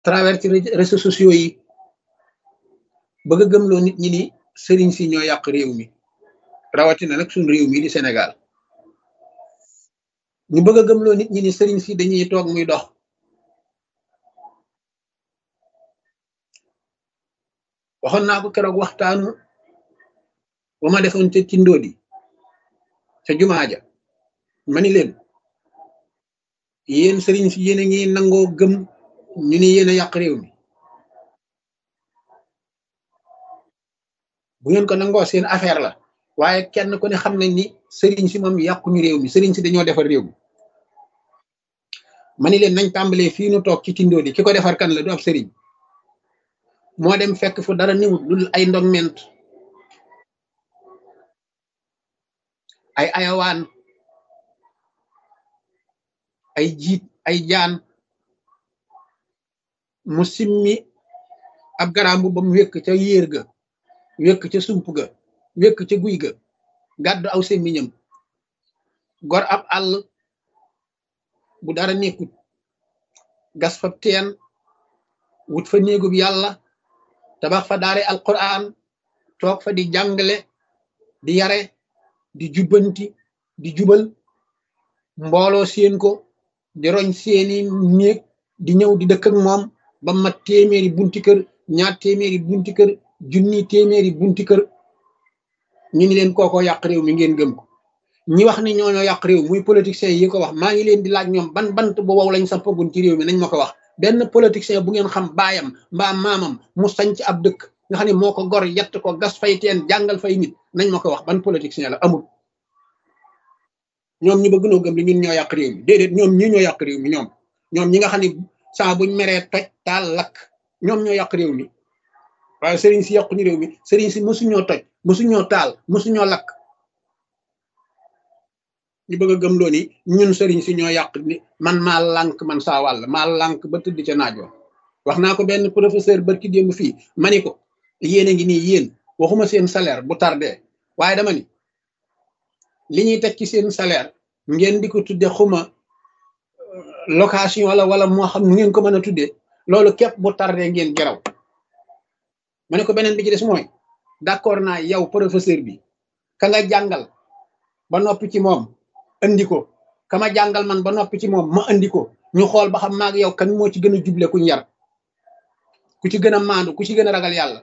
travers ci réseaux sociaux yi bëgg a gëmloo nit ñi ni sëriñ si ñoo yàq réew mi rawatina nag suñ réew mi di Sénégal ñu bëgg a gëmloo nit ñi ni sëriñ si dañuy toog muy dox waxoon naa ko keroog waxtaanu ba ma defoon ca Tindóodi ca jumaa ja ma ni leen yéen sëriñ si yéen a ngi nangoo gëm ñu ni yéen a yàq réew mi bu ngeen ko nangoo seen affaire la waaye kenn ku ne xam nañ ni sëriñ si moom yàquñu réew mi sëriñ si dañoo defar réew mi ma ni leen nañ tàmbalee fii nu toog ci Tindóodi ki ko defar kan la du ab sëriñ moo dem fekk fu dara niwut lu ay ndogment ay ayawaan ay jiit ay jaan mu simmi ab garambu ba mu wékk ca yéer ga wékk ca sump ga wékk ca guy ga gàddu aw semmiñam gor ab àll bu dara nekkut gas fa teen wut fa néegub yàlla tabax fa daare alquran toog fa di jàngale di yare di jubbanti di jubal mbooloo seen ko di roñ seeni néeg di ñëw di dëkk ak moom ba mat téeméeri bunti kër ñaar téeméeri bunti kër junni téeméeri bunti kër ñu ni leen kookoo yàq réew mi ngeen gëm ko ñi wax ni ñoo yàq réew muy politiciens yi ko wax maa ngi leen di laaj ñoom ban bant bu wow lañ sampagun ci réew mi nañ ma ko wax benn politicien bu ngeen xam baayam mbaa maamam mu sañc ab dëkk nga xam ne moo ko gor yett ko gas fay teen jàngal fay nit nañ ma ko wax ban politicien la amul ñoom ñu bëgg noo gëm li ñun ñoo yàq réew mi déedéet ñoom ñi ñoo yàq réew mi ñoom ñi nga xam ne saa buñ meree toj taal lakk ñoom ñoo yàq réew mi waaye sëriñ si yàquñu réew mi sëriñ si mosuñoo toj mosuñoo taal mosuñoo lakk ñu bëgg a gëm loo ni ñun sëriñ si ñoo yàq ni man maa lànk man saa wàll maa lànk ba tëdd ca naajoo wax naa ko benn professeur barki démb fii ma ni ko yéen a ngi nii yéen waxuma seen salaire bu tardé waaye dama ni li ñuy teg ci seen salaire ngeen di ko tudde xuma location wala moo xam nu ngeen ko mën a tuddee loolu képp bu tardé ngeen geraw ma ne ko beneen bi ci des mooy d'accord naa yow professeur bi ka nga jàngal ba noppi ci moom andi ko ka ma jàngal man ba noppi ci moom ma andi ko ñu xool ba xam maag yow kan moo ci gën a juble kuñ yar ku ci gën a maandu ku ci gën a ragal yàlla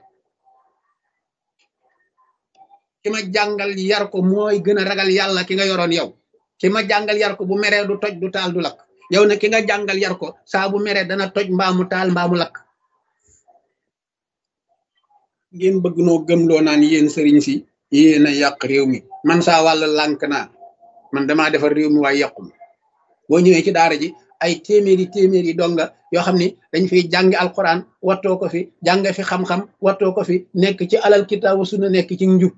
ki ma jàngal yar ko mooy gën a ragal yàlla ki nga yoroon yow ki ma jàngal yar ko bu meree du toj du taal du lakk yow ne ki nga jàngal yar ko saa bu meree dana toj mbaamu taal mbaamu lakk ngeen bëgg noo gëmloo naan yéen sëriñ si yéen a yàq réew mi man saa wàll lànk naa man damaa defar réew mi waaye yàqu boo ñëwee ci daara ji ay téeméeri donga yoo xam ni dañ fiy jàngi alquran wattoo ko fi jàng fi xam-xam wattoo ko fi nekk ci alal kitaabu sunna nekk ci njub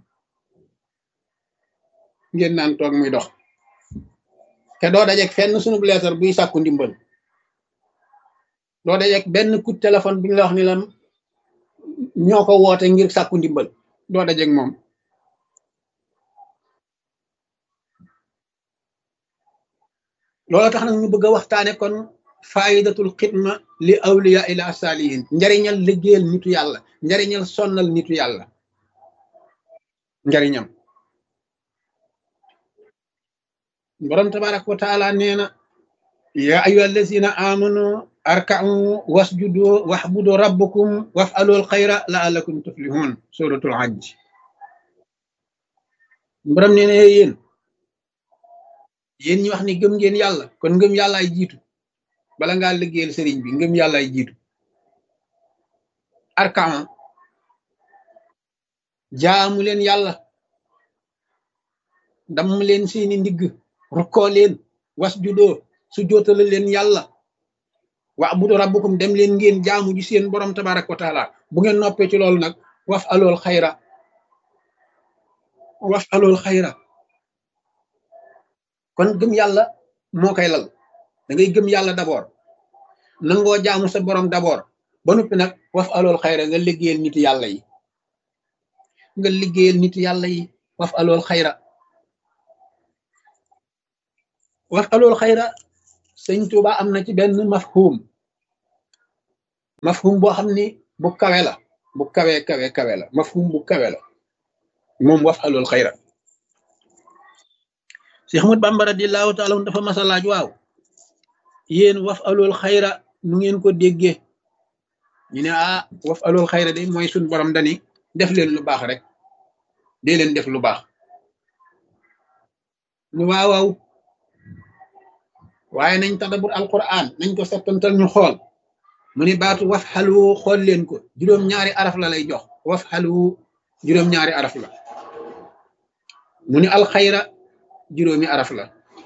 ngeen naan toog muy dox te doo dajeeg fenn sunu leetar buy sàkku ndimbal doo dajeeg benn coup de téléphone bi ñu la wax ni la ñoo ko woote ngir sàkku ndimbal doo dajeeg moom loolu tax nag ñu bëgg a waxtaane kon faidatul xidma li awliya ila salihin njariñal liggéeyal nitu yàlla njariñal sonnal nitu yàlla njariñam borom tabaraka wa taala nee na ya ayuha allazina amanu arka'u wasjudu wahbudu rabbakum waf'alul xayra la'allakum tuflihun suratul hajj borom nee na yéen ñi wax ni gëm ngeen yàlla kon ngëm yàlla ay jiitu bala ngaa liggéeyal sëriñ bi ngëm yàlla ay jiitu arkaan jaamu leen yàlla damm leen seeni ndigg rukkoo leen wasjudoo su jootale leen yàlla wa'budu rabbukum dem leen ngeen jaamu ji seen borom tabarak wa taala bu ngeen noppee ci loolu nag waf'alul xayra kon gëm yàlla moo koy lal da ngay gëm yàlla d'abord nangoo jaamu sa borom d'abord ba noppi nag waf'alul xayra nga liggéeyal nitu yàlla yi waf'alul xayra sëñ Tuuba am na ci benn mafhum mafhum boo xam ni bu kawe la bu kawe la mafhum bu kawe la moom wafalul xayra. Cheikh Ahmad Bamba radiyallahu taala dafa masa laaj waaw yéen wafalul xayra nu ngeen ko déggee ñu ne wafalul xayra de mooy suñ borom dani def leen lu baax rek dee leen def lu baax ñu waaw waaye nañ tadabbur alquran nañ ko settantal ñu xool mu ni baatu wafxalu xool leen ko juróom-ñaari araf la lay jox wafxalu juróom-ñaari araf la mu ni alxayra juróomi araf la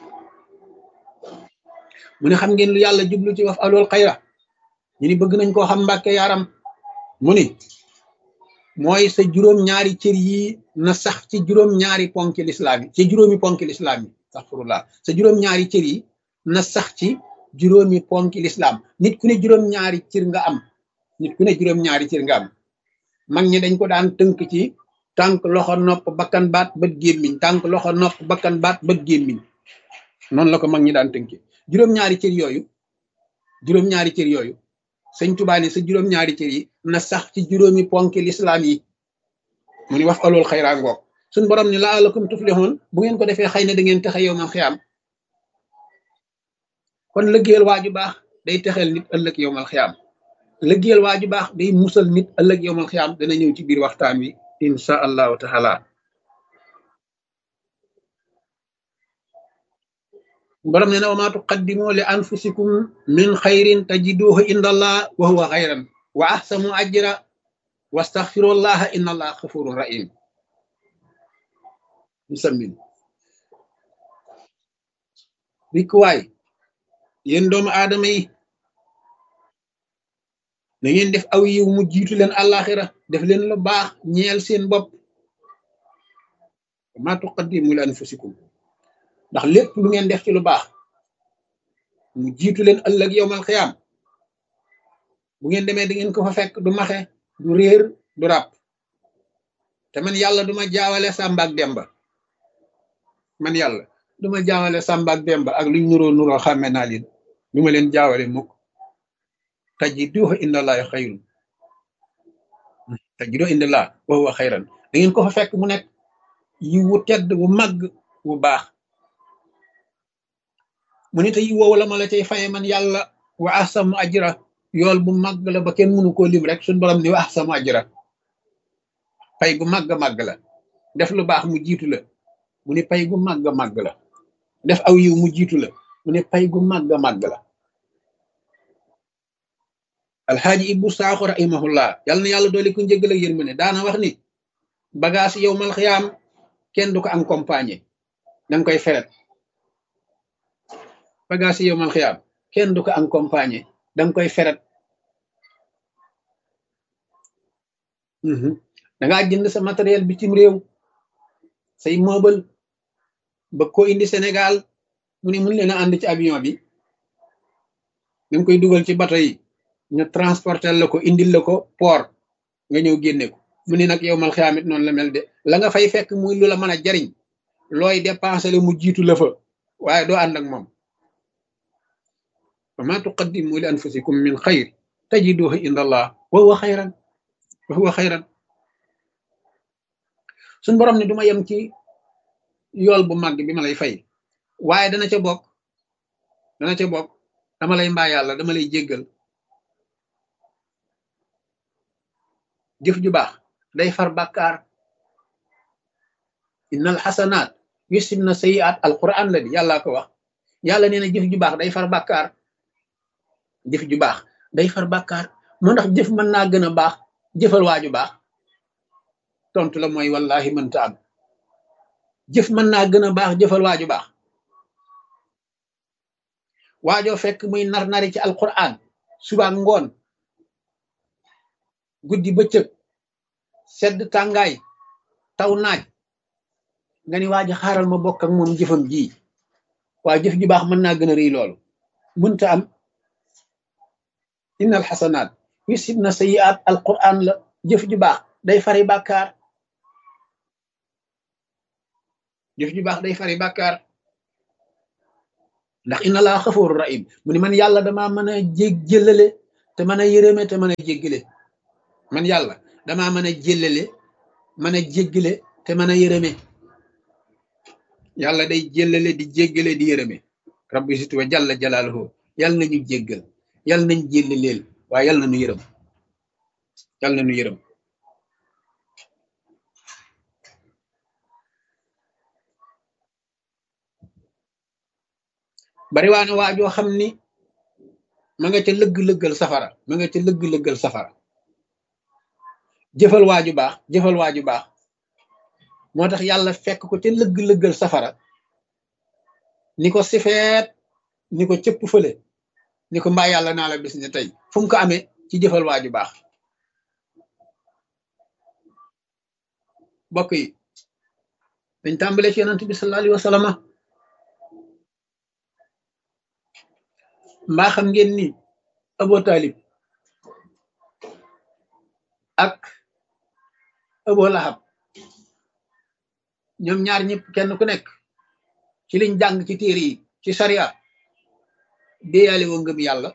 mu ni xam ngeen lu yàlla jublu ci wafxalul xayra ñu ni bëgg nañ koo xam mbàkke yaram mu ni mooy sa juróom-ñaari cër yi na sax ci juróom-ñaari ponki lislaam yi ci juróomi ponki lislaam yi astaghfirullah sa juróom-ñaari cër yi na sax ci juróomi ponki lislaam nit ku ne juróom-ñaari cër nga am nit ku ne juróom-ñaari cër nga am mag ñi dañ ko daan tënk ci tànk loxo nopp bakkan baat bët gémmiñ tànk loxo nopp bakkan baat bët gémmiñ noonu la ko mag ñi daan tënki juróom-ñaari cër yooyu sëñ Tuubaa ne sa juróom-ñaari cër yi na sax ci juróomi ponki lislaam yi mu ni wafalul xayra ngoog suñ borom ni la'allakum tuflihun bu ngeen ko defee xëy na da ngeen texe yow man xiyaam kon lëggéeyal waaju baax day texeel nit ëllëg yowmal xiyaam lëggéeyal waaju baax day musal nit ëllëg yowmal xiyaam dana ñëw ci biir waxtaan wi insha allahu taala borom ne na wa maa tuqaddimu li anfusikum min xayrin tajiduhu inda allah wa huwa xayran wa ahsanu ajra wastaxfirullaha inna allaha xafurun rahim musammin rikkuwaay yéen doomu aadama yi na ngeen def aw yiw mu jiitu leen àllaaxira def leen lu baax ñeel seen bopp ma tuqaddimu li anfusikum ndax lépp lu ngeen def ci lu baax mu jiitu leen ëllëg yowmal xiyaam bu ngeen demee da ngeen ko fa fekk du maxe du réer du ràpp te man yàlla duma jaawale Sàmba ak Demba man yàlla duma jaawale Sàmba ak Demba ak luñ nuroo xàmme naa leen du ma leen jaawale mukk tajiduhu indallahi xayrun tajiduhu indallahi wa huwa xayran da ngeen ko fa fekk mu nekk yi wu tedd wu màgg wu baax mu ne te yi woowu la ma la cay faye man yàlla wa ahsamu ajra yool bu màgg la ba kenn mënu koo lim rek suñ borom ni wa ahsamu ajra pay gu màgg la def lu baax mu jiitu la mu ne pay gu màgg la def aw yiw mu jiitu la mu ne pay gu màgg la alxaaji Ibbu Saaxo rahimahullah yàlla na yàlla doole ku njëggal ak yërmande daana wax ni bagage yowmal xiyaam kenn du ko accompagner danga koy feret bagage yowmal xiyaam kenn du ko accompagner danga koy feret dangaa jënd sa matériel bitim réew say meuble ba ko indi Sénégal mu ne mun leen a ànd ci avion bi danga koy dugal ci bato yi ñu transporter la ko indil la ko port nga ñëw génne ko mu ne nag yowmal xiyaam it noonu la mel de la nga fay fekk muy lu la mën a jariñ looy dépensé la mu jiitu la fa waaye doo ànd ak moom wa ma tuqaddimu li anfusikum min xayr tajiduhu inda allah wa huwa xayran suñ borom ne duma yem ci yool bu màgg bi ma lay fay waaye dana ca bokk dama lay mbaa yàlla dama lay jéggal jëf ju baax day far bàkkaar innal xasanaat yusibna sayiat alquran la di yàllaa ko wax yàlla nee na jëf ju baax day far bàkkaar jëf ju baax day far bàkkaar moo ndax jëf mën naa gën a baax jëfal waaju baax tontu la mooy wallahi mënta am jëf mën naa gën a baax jëfal waaju baax waajoo fekk muy nar-nari ci alquran suba ngoon guddi bëccëg sedd tàngaay taw naaj nga ni waaji xaaral ma bokk ak moom jëfam ji waa jëf ju baax mën naa gën a rëy loolu mënta am innal xasanaat yusibna sayiat alquran la jëf ju baax day fari bàkkaar jëf ju baax day fari bàkkaar ndax inna laa xafuuru rahim mu ni man yàlla damaa mën a jëllale te mën a yërëme te mën a jéggale man yàlla damaa mën a jéllale mën a jéggale te mën a yërëme yàlla day jéllale di jéggale di yërëme rabbi situ wa jalla jalaaluhu yàlla nañu jéggal yàlla nañ jéllaleel waaye yàlla nañu yërëm yàlla nañu yërëm bari waa ne waajoo xam ni ma nga ca lëgg-lëggal safara ma nga ca lëgg-lëggal safara jëfal waaju baax jëfal waaju baax moo tax yàlla fekk ko ca lëgg-lëggal safara ni ko sifeet ni ko cëpp fële ni ko mbaa yàlla naa la bis ne tey fu mu ko amee ci jëfal waaju baax bokk yi dañ tàmbalee ci yonent bi sallallahu alayhi wa sallam mbaa xam ngeen ni Abu Talib ak Abu Lahab ñoom ñaar ñëpp kenn ku nekk ci liñ jàng ci téere yi ci sariya déyaale woo ngëm yàlla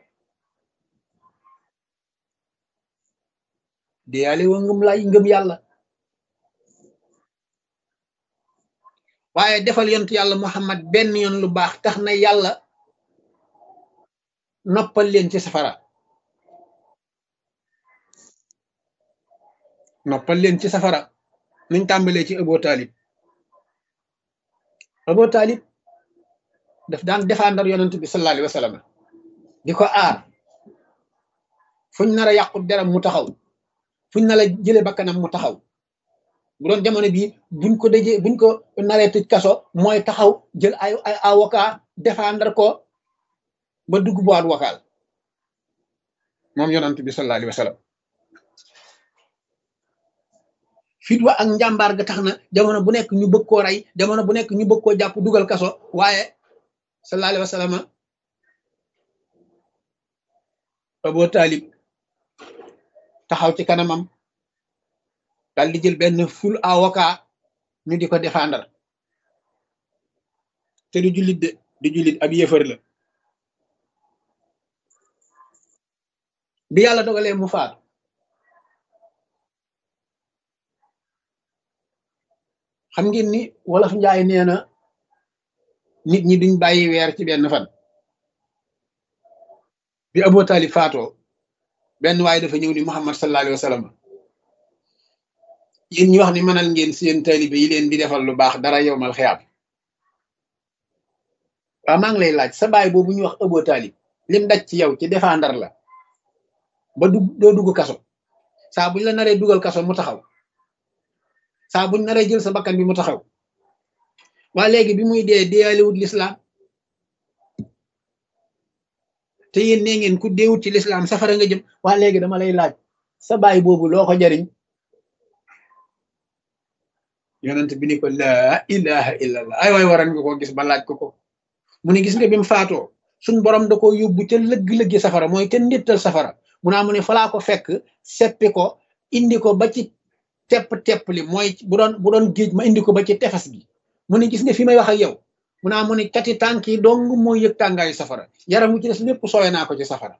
déyaale woo ngëm yàlla waaye defal yonent yàlla Muhammad benn yoon lu baax tax na yàlla noppal leen ci safara noppal leen ci safara nañ tàmbalee ci Abu Talib daf daan défendre yonent bi sallallahu alayhi wa sallam di ko aar fuñ nar a yàqu deram mu taxaw fuñ nar a jële bakkanam mu taxaw bu doon jamono bii buñ ko naree tëj kaso mooy taxaw jël ay avocat défendre ko ba dugg boîte vocale moom yonent bi sallallahu alayhi wa sallam fit wa ak njàmbaar ga tax na jamono bu nekk ñu bëgg koo rey jamono bu nekk ñu bëgg koo jàpp dugal kaso waaye sallallahu alayhi wa sallam Abu Talib taxaw ci kanamam dal di jël benn ful avocat ñu di ko défendre te du jullit de du jullit ab yéefar la bi yàlla dogalee mu faatu xam ngeen ni wolof njaay nee na nit ñi duñ bàyyi weer ci benn fan bi Abu Talib faatoo benn waaye dafa ñëw ni Muhammad sallallahu alayhi wa sallam yéen ñi wax ni mënal ngeen seen taalibe yi leen di defal lu baax dara yowmal xiyaam waaw maa ngi lay laaj sa baay boobu ñu wax Abu Talib lim daj ci yow ci défendre la ba doo dugg kaso saa buñ la naree dugal kaso mu taxaw saa buñ naree jël sa bakkan bi mu taxaw waa léegi bi muy dee deeyalewut lislaam te yéen nee ngeen ku deewut ci lislaam safara nga jëm waa léegi dama lay laaj sa baay boobu loo ko jariñ yonent bi ni ko laa ilaha illallah ay waay waran nga ko gis ba laaj ko mu ne gis nga bi mu faatoo suñ borom da ko yóbbu ca lëgg-lëggi safara mooy te ndittal safara mu naa mu ne falaa ko fekk seppi ko indi ko ba ci tepp li mooy bu doon géej ma indi ko ba ci tefes gi mu ne gis nga fi may wax ak yow mu naa mu ne cati tànk yi dong mooy yëg tàngaayu safara yaram wu ci des lépp soowe naa ko ci safara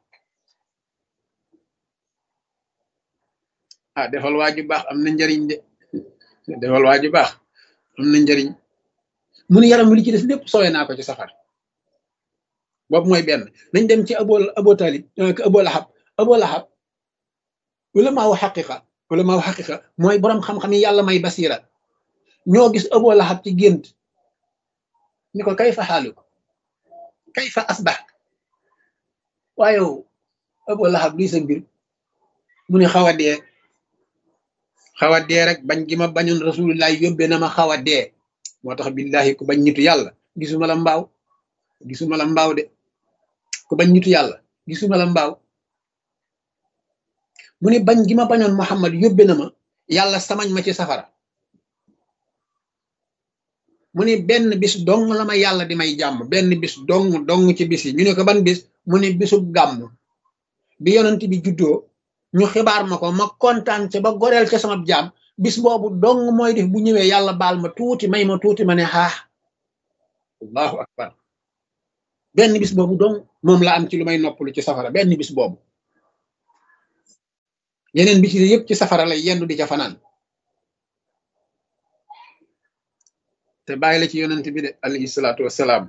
ah defal waa ju baax am na njariñ de defal waa ju baax am na njariñ mu ne yaram wu li ci des lépp soowe naa ko ci safara boobu mooy benn nañ dem ci Abu Talib Abu Lahab wala maa wax xaqiqa mooy boroom xam-xam yi yàlla may basira ñoo gis Abu Lahab ci gént ni ko kayfa xaaluk kayfa asbax waaye Abu Lahab luy sa mbir mu ne xaw a dee rek bañ gi ma bañoon rasulullah yóbbee na ma xaw a dee moo tax billahi ku bañ nitu yàlla gisuma la mbaaw de ku bañ nitu yàlla gisuma la mbaaw mu ne bañ gi ma bañoon Muhammad yóbbe na ma yàlla samañ ma ci safara mu ne benn bis dong la ma yàlla di may jàmm benn bis dong ci bis yi ñu ne ko ban bis mu ne bisu gàmm bi yonent bi juddoo ñu xibaar ma ko ma kontaan ca ba goreel ca sama jaam bis boobu dong mooy def bu ñëwee yàlla baal ma tuuti may ma tuuti ma ne xaax allahu akbar benn bis boobu dong moom la am ci lu may noppalu ci safara benn bis boobu yeneen bi ci yëpp ci safara lay yendu di ca fanaan te bàyyi la ci yonent bi de alayhi salaatu wasalaam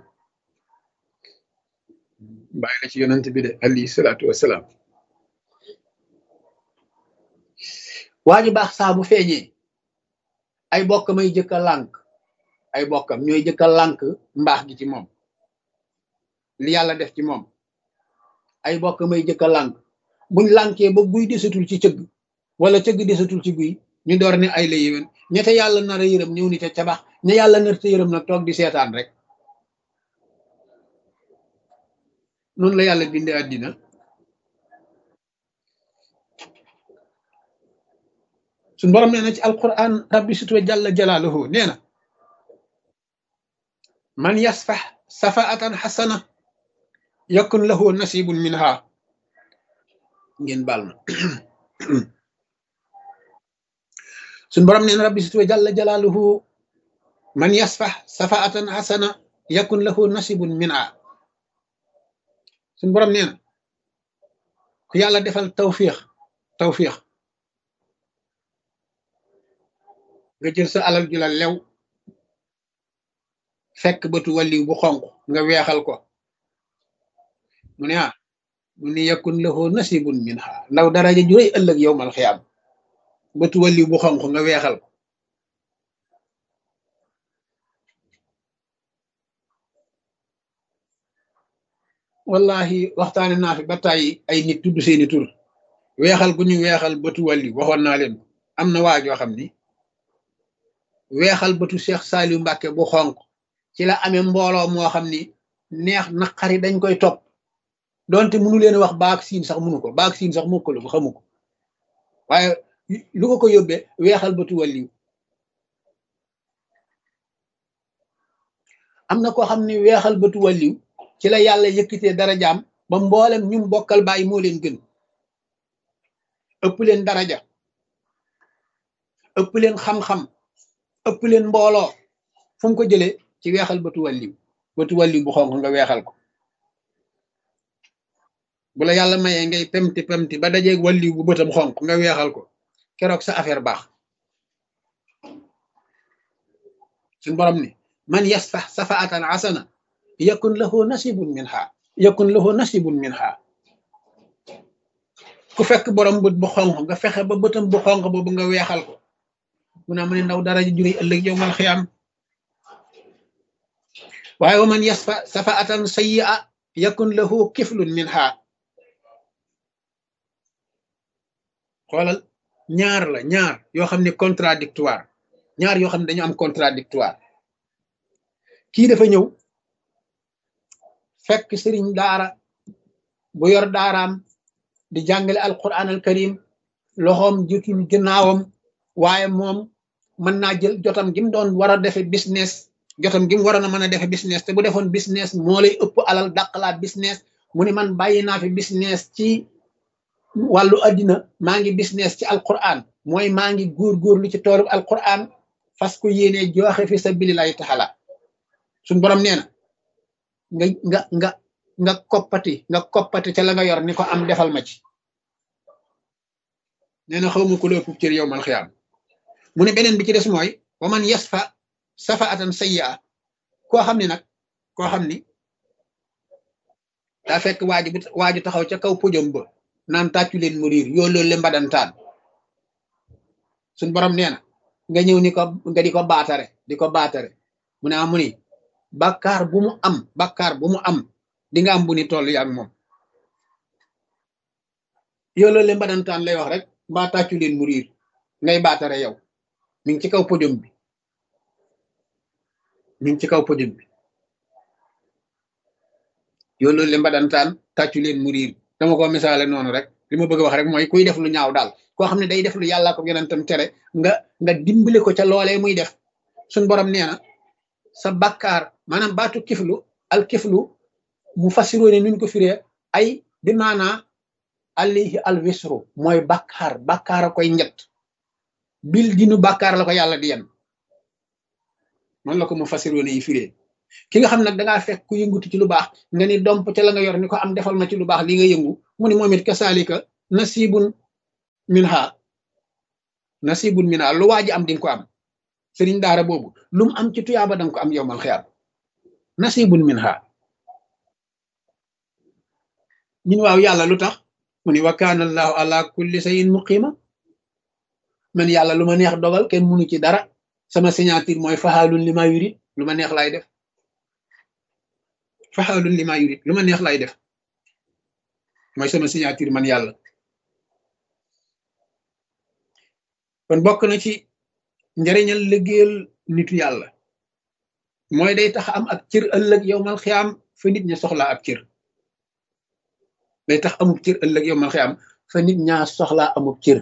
bàyyi la ci yonent bi de alayhi salaatu wasalaam waa ji baax saa bu feeñee ay bokkam ay jëkk a lànk ay bokkam ñooy jëkk a lànk mbaax gi ci moom li yàlla def ci moom ay bokkam ay jëkk a lànk buñ lànkee ba guy desatul ci cëgg wala cëgg desatul ci guy ñu door ne ay la yéwén ñete yàlla nar a yërëm ñëw ni te cabax ña yàlla nar te yërëm nag toog di seetaan rek noonu la yàlla bindee àddina suñu borom nee na ci alquran rabbi sut wa jalla jalaaluhu nee na man yasfax safaatan xasana yakun lahu nasibun minha ngeen baal ma suñu borom nee na rabbi sut wa jalla jalaaluhu man yasfax safaatan xasana yakun lahu nasibun minha suñu borom nee na ku yàlla defal tawfiix nga jël sa alal ju la lew fekk bëtu wàlliw bu xonq nga weexal ko mu ne mu ne yakun lahu nasibun minha ndaw daraja ju rëy ëllëg yowmal xiyaam bëtu wàlliw bu xonq nga weexal ko wallahi waxtaane naa fi ba tàyyi ay nit tudd seeni tur weexal gu ñu weexal bëtu wàlliw waxoon naa leen am na waajoo xam ni weexal bëtu Cheikh Saliou Mbacke bu xonq ci la amee mbooloo moo xam ni neex naqari dañ koy topp donte mënu leen wax baak siin sax mënu ko baak siin sax mokkalu ko xamu ko waaye lu ko yóbbee weexal bëtu wàlliw am na koo xam ni weexal bëtu wàlliw ci la yàlla yëkkitee darajaam ba mboolem ñum bokkal bàyyi moo leen gën ëpp leen daraja ëpp leen xam-xam ëpp leen mbooloo fu mu ko jëlee ci weexal bëtu wàlliw bu xonq nga weexal ko bu la yàlla mayee ngay pemti ba dajeeg wàlliw bu bëtam xonq nga weexal ko keroog sa affaire baax suñ borom ni man yasfax safaatan asana yakun lahu nasibun minha ku fekk borom bët bu xonq nga fexe ba bëtam bu xonq boobu nga weexal ko mu ne mu ne ndaw dara ji juri ëllëg yowmal xiyaam waaye wa man yasfa safaatan sayyi'a yakun lahu kiflun minha xoolal ñaar yoo xam ne contradictoire ñaar yoo xam ne dañu am contradictoire kii dafa ñëw fekk sëriñ daara bu yor daaraam di jàngale alquran al karim loxoom jotul ginnaawam waaye moom mën naa jël jotam gi mu doon war a defe business jotam gi mu waroon a mën a defe business te bu defoon business moo lay ëpp alal dàqalaat business mu ne man bàyyi naa fi business ci wàllu addina maa ngi business ci alquran mooy maa ngi góorgóorlu ci toolu alquran fas ko yéene joxe fi sabilillahi taala suñ borom nee na nga koppati ca la nga yor ni ko am defal ma ci nee na xawma ko lépp cër yow mal xiyaam mu ne beneen bi ci des mooy wa man yasfa safaatan sayyi'a koo xam ni daa fekk waaju taxaw ca kaw podium ba naan tàccu leen mu riir yoo loolu le mbadantaan suñ borom nee na nga ñëw ni ko nga di ko baatare mu ne amu ni bàkkaar bu mu am di nga am bu ni toll yaag moom yoo loolu le mbadantaan lay wax rek mbaa tàccu leen mu riir ngay baatare yow mi ngi ci kaw podium bi yoo loolu le mbadantaan tàccu leen mu riir dama ko misaale noonu rek li ma bëgg a wax rek mooy kuy def lu ñaaw daal koo xam ne day def lu yàlla ko yonentam tere nga dimbale ko ca loolee muy def suñ borom nee na sa bàkkaar maanaam baatu kiflu al kiflu mu fasiroone nuñ ko firee ay bi maanaa alayhi al wisru mooy bàkkaar a koy njett bil dinu bàkkaar la ko yàlla di yen man la ko mu fasiroone yi firee ki nga xam nag dangaa fekk ku yëngutu ci lu baax nga ni domp ca la nga yor ni ko am defal ma ci lu baax li nga yëngu mu ni moom it kasaalika nasibun minha nasibun minha lu waa ji am di nga ko am sëriñ daara boobu lu mu am ci tuyaaba danga ko am yowmal xiyaam nasibun minha ñun waaw yàlla lu tax mu ni wa kaana allahu ala kulli shay'in muqima man yàlla lu ma neex dogal kenn munu ci dara sama signature mooy faxaalun li ma yurid lu ma neex lay def faxaalun li ma yurid lu ma neex lay def mooy sama signature man yàlla kon bokk na ci njariñal liggéeyal nitu yàlla mooy day tax am ak cër ëllëg yowmal xiyaam fa nit ña soxlaa ab cër day tax amub cër ëllëg yowmal xiyaam fa nit ñaa soxlaa amub cër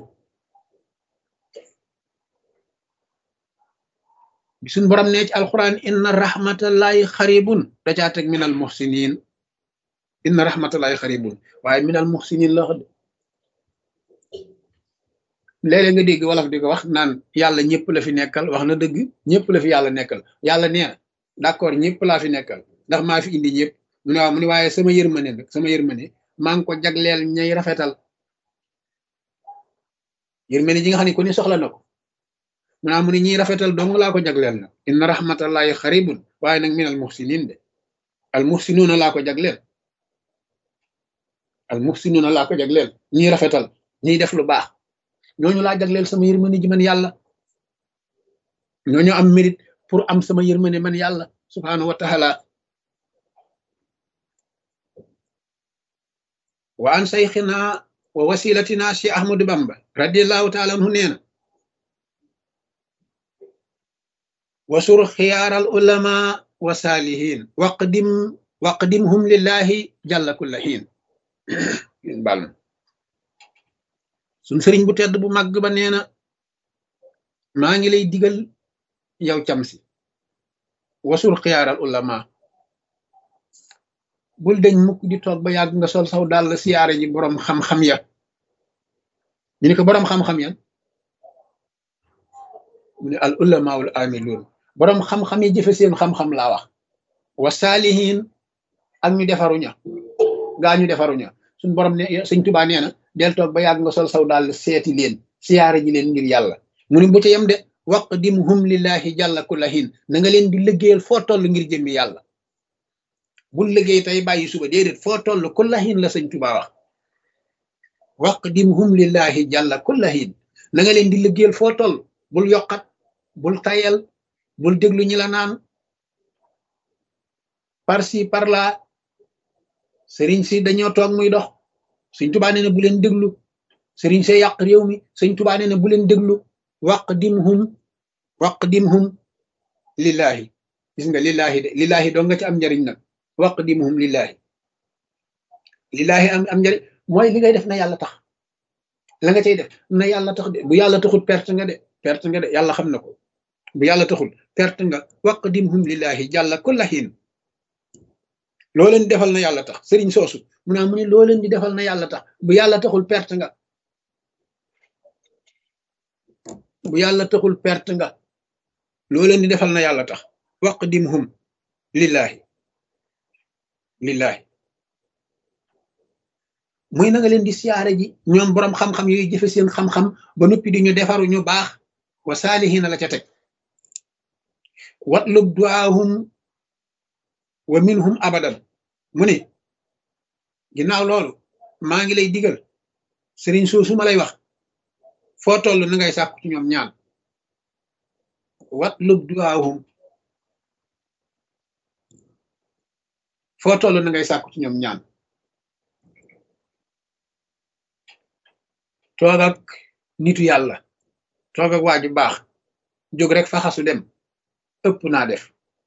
bi suñ borom nee ci alquran inna rahmatallahi xaribun da caa teg minal muxsinin inna rahmatallahi xaribun waaye minal muxsinin la wax léeg-léeg nga dégg wolof di ko wax naan yàlla ñëpp la fi nekkal wax na dëgg ñëpp la fi yàlla nekkal yàlla nee na d'accord ñëpp laa fi nekkal ndax maa fi indi ñëpp mu ne waaw mu ne waaye sama yërmande nag sama yërmande maa ngi ko jagleel ñay rafetal yërmande ji nga xam ne ku ne soxla na ko mu ne ñiy rafetal dong laa ko jagleel nag inna rahmatallahi xaribun waaye nag minal muxsinin de al muxsinuuna laa ko jagleel al muxsinuuna laa ko jagleel ñiy rafetal ñiy def lu baax ñooñu laa jagleel sama yërmande ji man yàlla ñooñu am mérite pour am sama yërmande man yàlla subhanahu wa taala wa an sayxina wa wasilatina si ahmadu bamba radiallahu taala anhu nee na wasur xiyaaral ulama wa saalihin waqdimhum lillahi jalla kulla xiin bal suñ sëriñ bu tedd bu màgg ba nee na maa ngi lay digal yow cam si wasul xiyaaral ulama bul deñ mukk di toog ba yàgg nga sol saw dàll siyaare ji boroom xam-xam ya ñu ne ko boroom xam-xam ya mu ne al ulamaul amiluun boroom xam-xam yi jëfe seen xam-xam laa wax wa saalihin ak ñu defaruña gaa ñu defaruña suñ borom ne sëñ Tuubaa nee na del toog ba yàgg nga sol saw dàll seeti leen siyaare ji leen ngir yàlla mu ne bu ca yem de waqdimhum lillahi jàlla kullahin na nga leen di liggéeyal foo toll ngir jëmmi yàlla bul liggéey tey bàyyi suba déedéet foo toll kullahin la sëñ Tuubaa wax waqdimhum lillahi jàlla kullahin na nga leen di liggéeyal foo toll bul yokkat bul tayel bul déglu ñi la naan par ci par là sëriñ si dañoo toog muy dox sëñ Tuubaa nee na bu leen déglu sëriñ see yàq réew mi sëñ Tuubaa nee na bu leen déglu waqdimhum lillahi gis nga lillahi de lillahi doo nga ci am njariñ nag waqdimhum lillahi am njariñ mooy li ngay def na yàlla tax la nga cay def na yàlla tax de bu yàlla taxul perte nga de yàlla xam na ko bu yàlla taxul perte nga waqdimhum lillahi jàlla kulla xiin loo leen defal na yàlla tax sëriñ soosu mu ne loo leen di defal na yàlla tax bu yàlla taxul perte nga bu yàlla taxul perte nga loo leen di defal na yàlla tax waqdimhum lillahi muy na nga leen di siyaare ji ñoom boroom xam-xam yooyu jëfe seen xam-xam ba noppi di ñu defaru ñu baax wa saalihiina la ca teg watlub duaahum wa minhum abadan mu ne ginnaaw loolu maa ngi lay digal sëriñ soosu ma lay wax foo toll na ngay sàkku ci ñoom ñaan watlub duaahum foo toll na ngay sàkku ci ñoom ñaan toog ak nitu yàlla toog ak waa ju baax jóg rek fa xasu dem ëpp naa def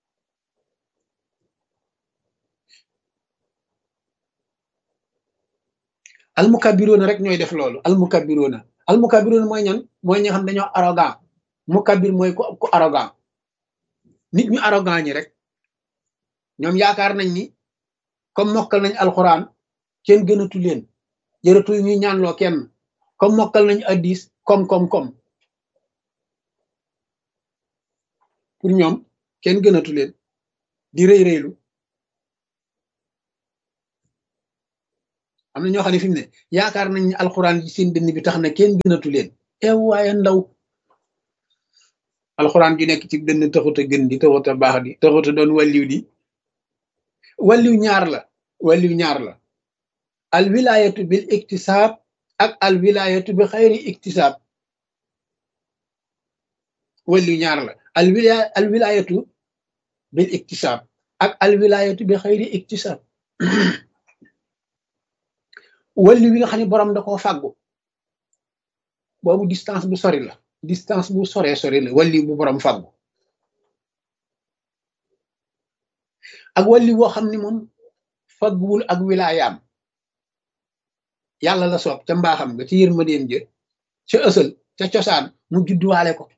almukabiroona rek ñooy def loolu almukabiroona mooy ñan mooy ñi nga xam dañoo arrogant mukabir mooy ku arrogant nit ñu arrogant ñi rek ñoom yaakaar nañ ni comme mokkal nañ alxuraan kenn gënatu leen jërëtul ñuy ñaanloo kenn comme mokkal nañ addis comme pour ñoom kenn gënatu leen di rëy rëylu am na ñoo xam ne fi mu ne yaakaar nañ ne alxuraan ji seen dënn bi tax na kenn gënatu leen ew waaye ndaw alxuraan ji nekk ci dënn taxut a gën di taxut a baax di taxut a doon wàlliw di wàlliw ñaar la wàlliw ñaar la al wilayatu bil iktisaab ak al wilayatu bi xayri iktisaab wàlliw ñaar la al wilayatu bil iktisaab ak al wilayatu bi xayri iktisaab wàlliw wi nga xam ne borom da koo fàggu boobu distance bu sori la distance bu soree sori la wàlliw bu borom fàggu ak wàlliw boo xam ne moom fàgguwul ak wilaayaam yàlla la soob ca mbaaxam nga ci yërmandeem jë ca ësal ca cosaan mu judduwaale ko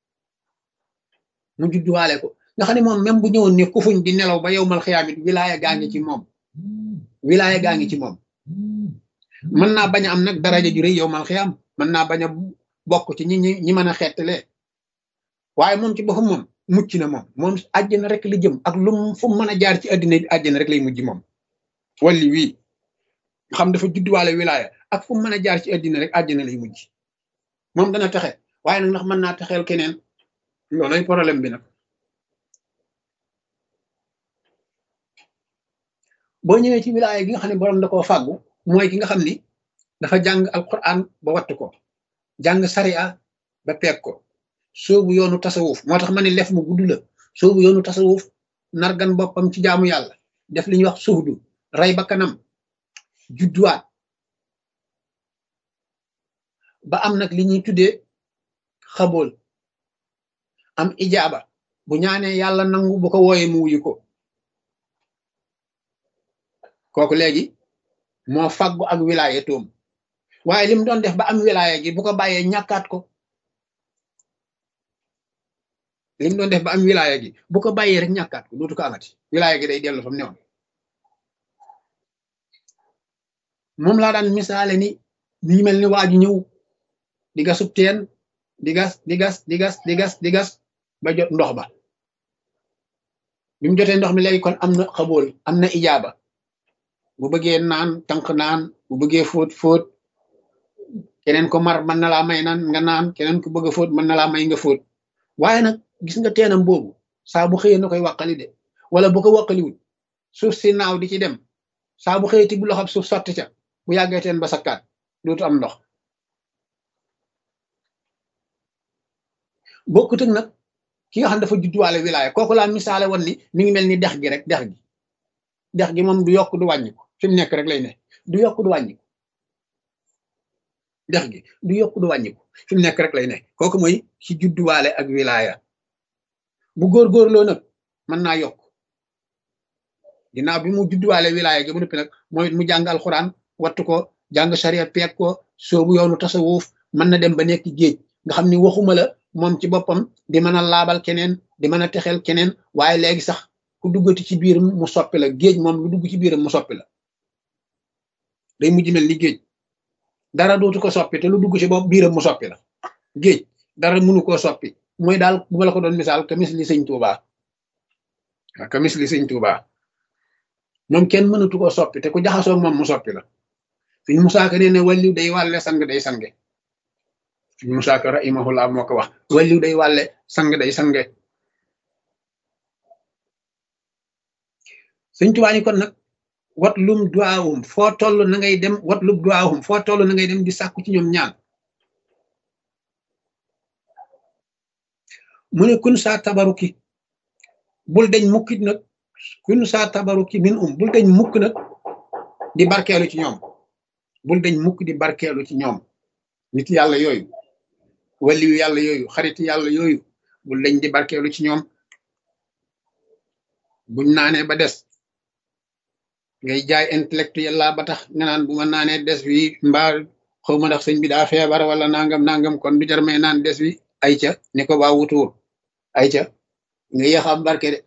nga xam ne moom même bu ñëwoon ne kufuñ di nelaw ba yowmal xiyaamit wilaaya gaa ngi ci moom wilaaya gaa ngi ci moom mën naa bañ a am nag daraja ju rëy yowmal xiyaam mën naa bañ a bokk ci ñi mën a xettalee waaye moom ci boppam moom mucc na moom àjjana rek li jëm ak lu fu mu mën a jaar ci àddina bi àjjana rek lay mujj moom walli wii xam dafa judduwaale wilaaya ak fu mu mën a jaar ci àddina rek àjjana lay mujj moom dana texe waaye nag ndax mën naa texeel keneen loolay problème bi nag boo ñëwee ci wilaaya gi nga xam ne borom da koo fàggu mooy ki nga xam ni dafa jàng alquran ba wattu ko jàng sariya ba peeg ko soobu yoonu tasawuf moo tax ma ne lef mu gudd la soobu yoonu tasawuf nargan boppam ci jaamu yàlla def li ñuy wax suhdu rey ba kanam judduwaat ba am nag li ñuy tuddee xabool am ijaaba bu ñaanee yàlla nangu bu ko wooyee mu wuyu ko kooku léegi moo fàggu ak wilaya toom waaye li mu doon def ba am wilaya gi bu ko bàyyee ñàkkaat ko li mu doon def ba am wilaya gi bu ko bàyyee rek ñàkkaat ko dootu ko amati wilaya gi day dellu fa mu newoon moom laa daan misaale ni mi mel ni waaju ñëw di gasub teen di gas ba jot ndox ba bi mu jotee ndox mi léegi kon am na xabool am na ijaaba bu bëggee naan tànk naan bu bëggee fóot keneen ko mar mën na laa may naan nga naan keneen ko bëgg a fóot mën na laa may nga fóot waaye nag gis nga teenam boobu saa bu xëyee na koy wàqali de wala bu ko wàqaliwul suuf si naaw di ci dem saa bu xëyee ti bu loxob suuf sotti ca bu yàggee teen ba sakkaat dootu am ndox bokkut ak nag ki nga xam dafa judduwaale wilaaya kooku laa misaale woon ni mi ngi mel ni dex gi rek dex gi moom du yokk du wàññi ko fi mu nekk rek lay ne du yokk du wàññi ko dex gi du yokk du wàññi ko fi mu nekk rek lay ne kooku mooy ci judduwaale ak wilaaya bu góorgóorloo nag mën naa yokk ginnaaw bi mu judduwaale wilaaya gi ba noppi nag mooy mu jàng alxuraan wattu ko jàng sariya peeg ko soobu yoonu tasawuf mën na dem ba nekk géej nga xam ni waxuma la moom ci boppam di mën a laabal keneen di mën a texeel keneen waaye léegi sax ku duggati ci biiram mu soppi la géej moom lu dugg ci biiram mu soppi la day mujj mel ni géej dara dootu ko soppi te lu dugg ci bopp biiram mu soppi la géej dara mënu koo soppi mooy daal bu ma la ko doon misaal kamis li sëñ Tuubaa waaw kamis li sëñ Tuubaa moom kenn mënatu koo soppi te ku jaxasoo moom mu soppi la Sëñ Musaa Ka nee ne wàlliw day wàlle sang day sange Sëñ Musaa Ka rahimahullah moo ko wax wàlliw day wàlle sang day sange sëñ Tuubaa ni kon nag wat lum duwaawum foo toll na ngay dem wat lum duwaawum foo toll na ngay dem di sàkku ci ñoom ñaan mu ne kun saa tabaruki bul deñ mukkit nag kun saa tabaruki min bul deñ mukk nag di barkeelu ci ñoom bul deñ mukk di barkeelu ci ñoom nit yàlla yooyu waliyu yàlla yooyu xariti yàlla yooyu bul deñ di barkeelu ci ñoom buñ naanee ba des ngay jaay intellectuel la ba tax nga naan bu ma naanee des wi mbaa xaw ma ndax sëñ bi daa feebar wala nangam kon du jar may naan des wi ay ca ni ko waa wutuur ay ca nga yéexam barke de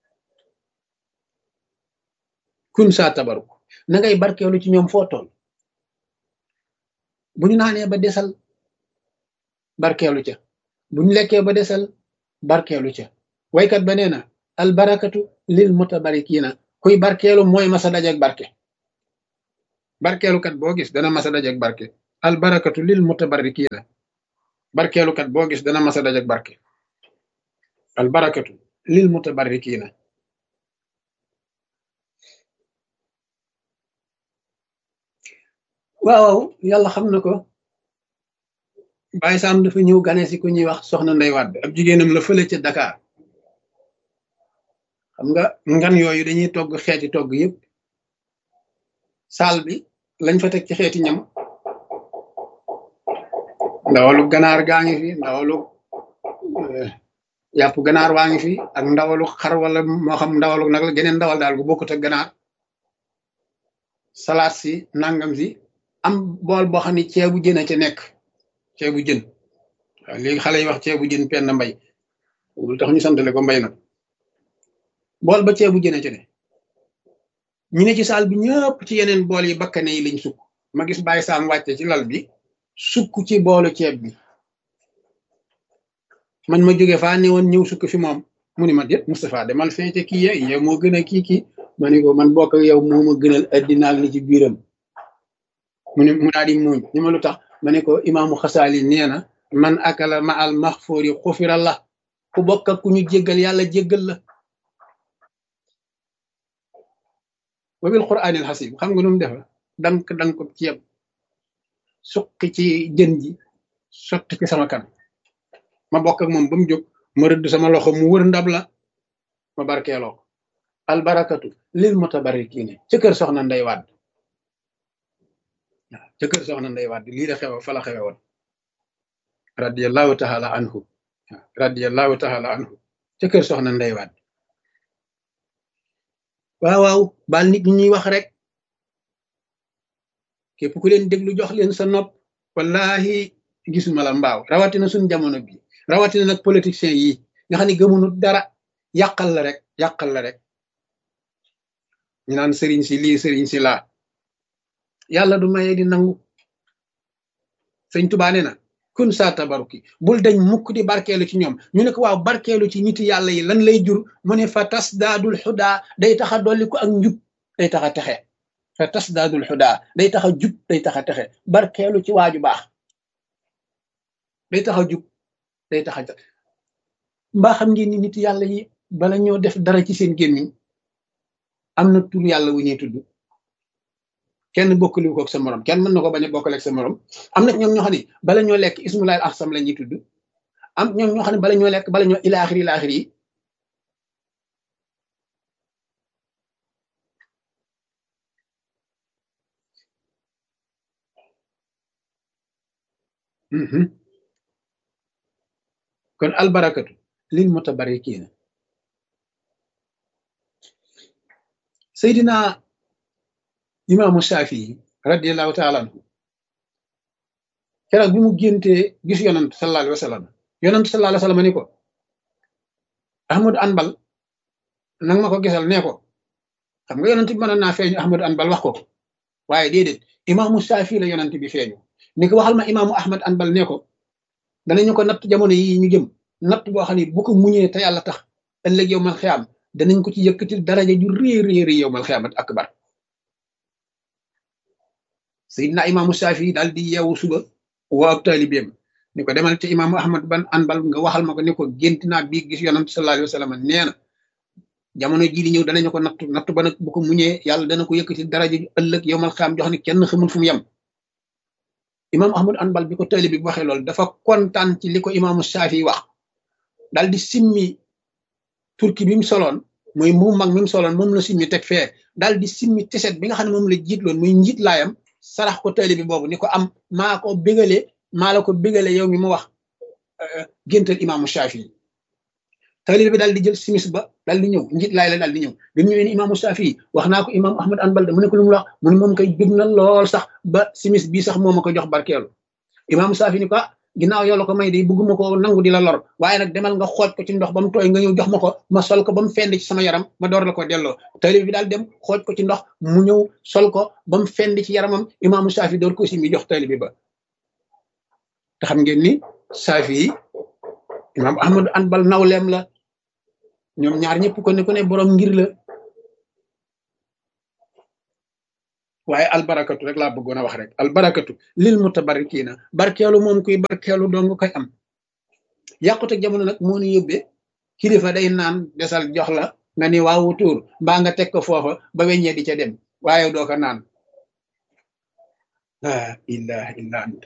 kun saa tabaruk na ngay barkeelu ci ñoom foo toll bu ñu naanee ba desal barkeelu ca bu ñu lekkee ba desal barkeelu ca waykat ba nee na al barakatu lil mutabarikina kuy barkeelu mooy masa dajak barke barkeelukat boo gis dana masa dajek barke al barakatu lil mutabarrikiina barkeelukat boo gis dana masa dajek barke al barakatu lil mutabarrikiina waaw yàlla xam na ko Baye Sam dafa ñëw gane si ku ñuy wax soxna Ndey Wàdd ab jigéenam la fële ca Dakar xam nga ngan yooyu dañuy togg xeeti togg yëpp saal bi lañ fa teg ci xeeti ñam ndawalu ganaar gaa ngi fi ndawalu yàpp ganaar waa ngi fi ak ndawalu xar wala moo xam ndawalu nag la geneen ndawal daal gu bokkut ak ganaar salaat si nangam si am bool boo xam ne ceebu jën a ca nekk ceebu jën waaw léegi xale yi wax ceebu jën penn mbay lu tax ñu santale ko mbay nag bool ba ceebu jën a ca ne ñu ne ci saal bi ñëpp ci yeneen bool yi bakkane yi lañ sukk ma gis Baye Sam wàcce ci lal bi sukk ci boolu ceeb bi man ma jóge faa ne woon ñëw sukk fi moom mu ni ma déet Moustapha demal feete kii ye yow moo gën a kii ma ne ko man bokk ak yow moo ma gënal addina ak li ci biiram mu daal di muuñ ni ma lu tax ma ne ko imaamu xasaali nee na man akala ma al maxfoori xufira la ku bokk ak ku ñu jéggal yàlla jéggal la wa bil quraanil xasib xam nga nu mu defa dank ko ceeb suqi ci jën ji sotti ci sama kan ma bokk ak moom ba mu jóg ma rëdd sama loxo mu wër ndab la ma barkeeloo ko albarakatu lil mutabarrikiina ca kër soxna Ndey Wàdd waaw ca kër soxna Ndey Wàdd lii la xew fa la xewe woon radiyallahu taala anhu waaw radiyallahu taala anhu ca kër soxna Ndey Wàdd waaw baal nit ñi ñuy wax rek képp ku leen déglu jox leen sa nopp wallahi gisuma la mbaaw rawatina suñ jamono bi rawatina nag politiciens yi nga xam ne gëmunu dara yàqal la rek ñu naan sëriñ si lii sëriñ si laa yàlla du maye di nangu sëñ Tuubaa nee na kun saa tabaruki bul dañ mukk di barkeelu ci ñoom ñu ne ko waaw barkeelu ci niti yàlla yi lan lay jur mu ne fa tas daadul xudaa day tax a dolli ko ak njub day tax a texe fa tas daadul xudaa day tax a jub day tax a texe barkeelu ci waaju baax day tax a jub day tax a mbaa xam ngeen ni nit yàlla yi bala ñoo def dara ci seen gémmiñ am na tur yàlla wu ñuy tudd kenn bokkaliwu ko ak sa morom kenn mën na ko bañ a bokkale ak sa morom am na ñoom ñoo xam ne bala ñoo lekk ismulaay ahsam la ñuy tudd am ñoom ñoo xam ne bala ñoo lekk bala ñoo ilaaxiri yi kon albarakatu lil mutabarrikiina Seydina imaamu Shafii radiyallahu taala anhu keroog bi mu géntee gis yonant sallallahu alayhi wa sallam yonant sallallahu alayhi wa sallam ni ko Ahmadu Anbal nang ma ko gisal nee ko xam nga yonant bi mënoon naa feeñu Ahmadu Anbal wax ko waaye déedéet imaamu Shafii la yonant bi feeñu ni ko waxal ma imaamu Ahmad Anbal nee ko danañu ko natt jamono yi ñu jëm natt boo xam ne bu ko muñee te yàlla tax ëllëg yow mal xiyaam danañ ko ci yëkkatil daraja ju réer yow mal xiyaamat akbar Seydina imaamu Shafii daal di yeewu suba woo ab taalibeem ni ko demal ci imaamu Ahmad ban Anbal nga waxal ma ko ni ko gént naa bii gis yonant sallallahu alayhi wa sallam nee na jamono jii di ñëw danañu ko natt ba nag bu ko muñee yàlla dana ko yëkkatil daraja ju ëllëg yow mal xiyaam jox ne kenn xamul fu mu yem imaamu Ahmad Anbal bi ko taalibe bi waxee loolu dafa kontaan ci li ko imaamu Shafii wax daal di simmi turki bi mu soloon mooy mbubu mag mi mu soloon moom la simmi teg fee daal di simmi tiset bi nga xam ne moom la jiitloon muy njiit laayam sarax ko taalibe bi boobu ni ko am maa la ko bégale yow mi mu wax géntal imaamu Shafii taalibe bi daal di jël simis ba daal di ñëw njiit laay la daal di ñëw bi mu ñëwee ni imaamu Shafii wax naa ko imaamu Ahmad Anbal mu ne ko lu mu wax mu ne moom koy bég na lool sax ba simis bii sax moo ma ko jox barkeelu imaamu Shafii ni ko ginnaaw yow la ko may de bëgguma ko nangu di la lor waaye nag demal nga xooj ko ci ndox ba mu tooy nga ñëw jox ma ko ma sol ko ba mu fend ci sama yaram ma door la ko delloo taalibe bi daal dem xooj ko ci ndox mu ñëw sol ko ba mu fend ci yaramam imaamu Shafii door ko si mi jox taalibe ba te xam ngeen ni Shafii imaam Ahmadu Anbal nawleem la ñoom ñaar ñëpp ko ne borom ngir la waaye albarakatu rek laa bëggoon a wax rek albarakatu lil mutabarrikiina barkeelu moom kuy barkeelu dong koy am yàqute jamono nag moo ñu yóbbee kilifa day naan desal jox la nga ni waawu tuur mbaa nga teg ko foofa ba weññee di ca dem waaye doo ko naan la ilaha illa ant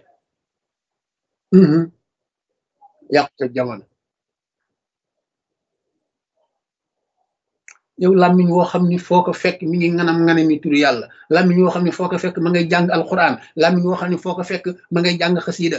yàqute jamono yow làmmiñ woo xam ni foo ko fekk mi ngi nganam mi turu yàlla làmmiñ woo xam ne foo ko fekk ma ngay jàng alquran làmmiñ woo xam ne foo ko fekk ma ngay jàng xasiida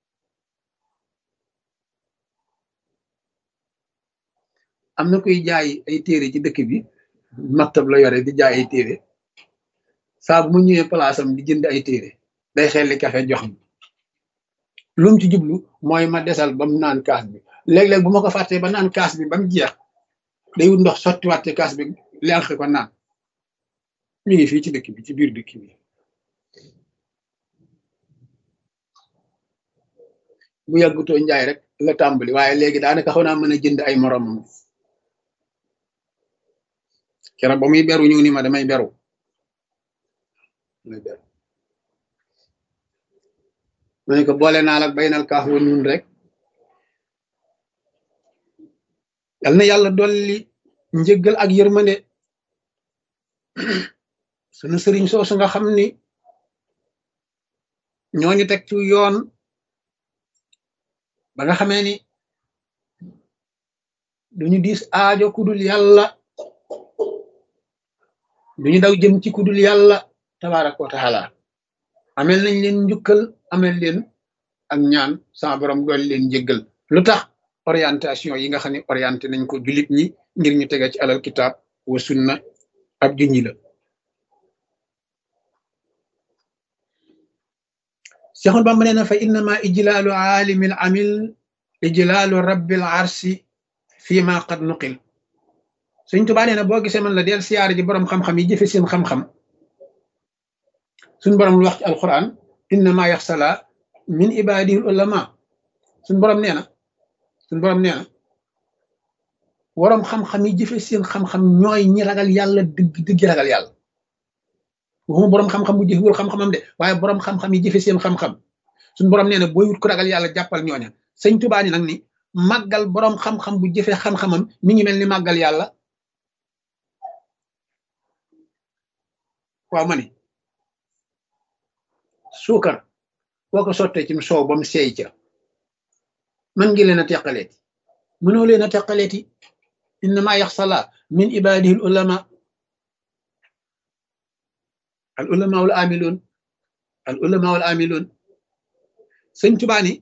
am na kuy jaay ay téere ci dëkk bi maktab la yore di jaay ay téere saa bu mu ñëwee place am di jënd ay téere day xelli kafe jox mi lu mu ci jublu mooy ma desal ba mu naan kaas bi léeg-léeg bu ma ko fàttee ba naan kaas bi ba mu jeex day wut ndox sottiwaat ci kaas bi lenq ko naan mi ngi fii ci dëkk bi ci biir dëkk bi bu yàggutoo njaay rek la tàmbali waaye léegi daanaka xaw naa mën a jënd ay moromam keroog ba muy beru ñëw ni ma damay beru ma ne ko boole naa la baynal kaaf wa ñun rek yal na yàlla dolli njëggal ak yërmande sunu sëriñ soosu nga xam ni ñooñu teg ci yoon ba nga xamee ni duñu diis aajo kudul yàlla duñu daw jëm ci kudul yàlla tabaraka wa taala amel nañ leen njukkal amel leen ak ñaan sama borom dolli leen njëggal lu tax orientation yi nga xam ne orienté nañ ko jullit ñi ngir ñu tege ci alal kitaab wa sunna ab junñi la Seexul Bamba nee na fa innama ijlaalu aalimil amil ijlaalu rabbil arsi fii ma qad nuqil Sëñ Tuubaa nee na boo gisee man la del siyaare ji boroom xam-xam yi jëfe seen xam-xam suñ borom lu wax ci alquran innama yaxsala min ibadihi ulama suñ borom nee na waroom xam-xam yi jëfe seen xam-xam ñooy ñi ragal yàlla dëgg ragal yàlla waxuma boroom xam-xam bu jëfewul xam-xamam de waaye boroom xam-xam yi jëfe seen xam-xam suñ borom nee na booy wut ko ragal yàlla jàppal ñooña Sëñ Tuubaa ni nag ni màggal boroom xam-xam bu jëfe xam-xamam mi ngi mel ni màggal yàlla waaw ma ni suukar boo ko sottee ci soow ba mu seey ca man ngi leen a teqaleeti mënoo leen a teqaleeti innama yaxsala min ibadihi al ulama wal amiloon Sëñ Tuubaa ni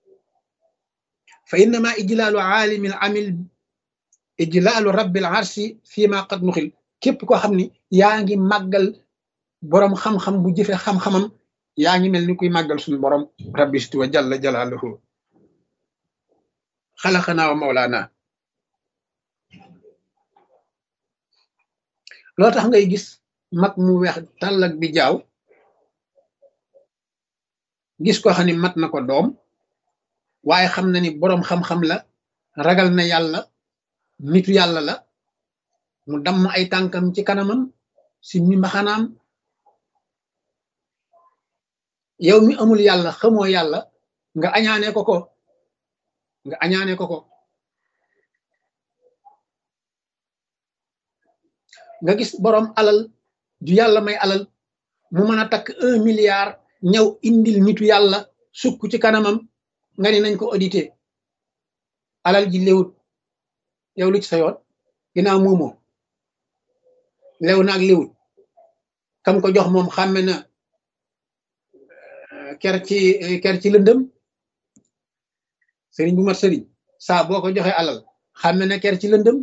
fa innama ijlaalu aalimil amil ijlaalu rabbil arsi fii ma qad nuxil képp koo xam ni yaa ngi màggal boroom xam-xam bu jëfe xam-xamam yaa ngi mel ni kuy màggal suñu borom rabbistu wa jalla jalaaluhu xalaqanaa wa mawlaana loo tax ngay gis mag mu weex tàllak bi jaaw gis ko xam ne mat na ko doom waaye xam na ni boroom xam-xam la ragal na yàlla nitu yàlla la mu damm ay tànkam ci kanamam si mi mbaxanaam yow mi amul yàlla xamoo yàlla nga añaane ko nga gis boroom alal ju yàlla may alal mu mën a takk 1 milliard ñëw indil nitu yàlla sukk ci kanamam nga ni nañ ko audité alal ji léwut yow lu ci sa yoon ginnaaw moomoo lew na ak léwut kam ko jox moom xàmme na ker ci lëndëm sëriñ bu mat sëriñ saa boo ko joxe alal xàmme na ker ci lëndëm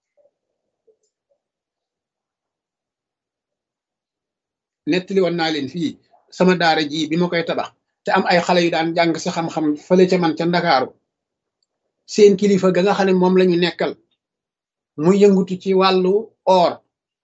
nettali woon naa leen fii sama daara ji bi ma koy tabax te am ay xale yu daan jàng si xam-xam fële ca man ca Ndakaaru seen kilifa ga nga xam ne moom lañu nekkal muy yëngutu ci wàllu or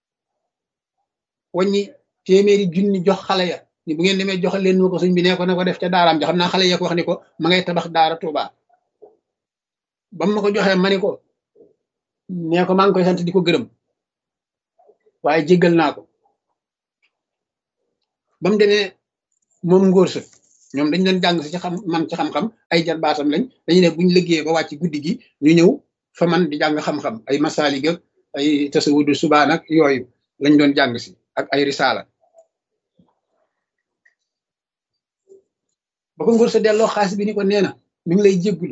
waññi téeméeri junni jox xale ya ni bu ngeen demee joxal leen ma ko sëñ bi nee ko na ko def ca daaraam ja xam naa xale ya ko wax ni ko ma ngay tabax daara Tuuba ba ma ko joxee ma ni ko nee ko maa ngi koy sant di ko gërëm waaye jéggal naa ko ba mu demee moom ngóor sa ñoom dañ doon jàng si ci man ci xam-xam ay jarbaatam lañ dañu ne buñ liggéeyee ba wàcc guddi gi ñu ñëw fa man di jàng xam-xam ay masaalik ak ay tasawudu subaan ak yooyu lañ doon jàng si ak ay risaala ba ko ngóor sa delloo xaalis bi ni ko nee na mi ngi lay jéggulu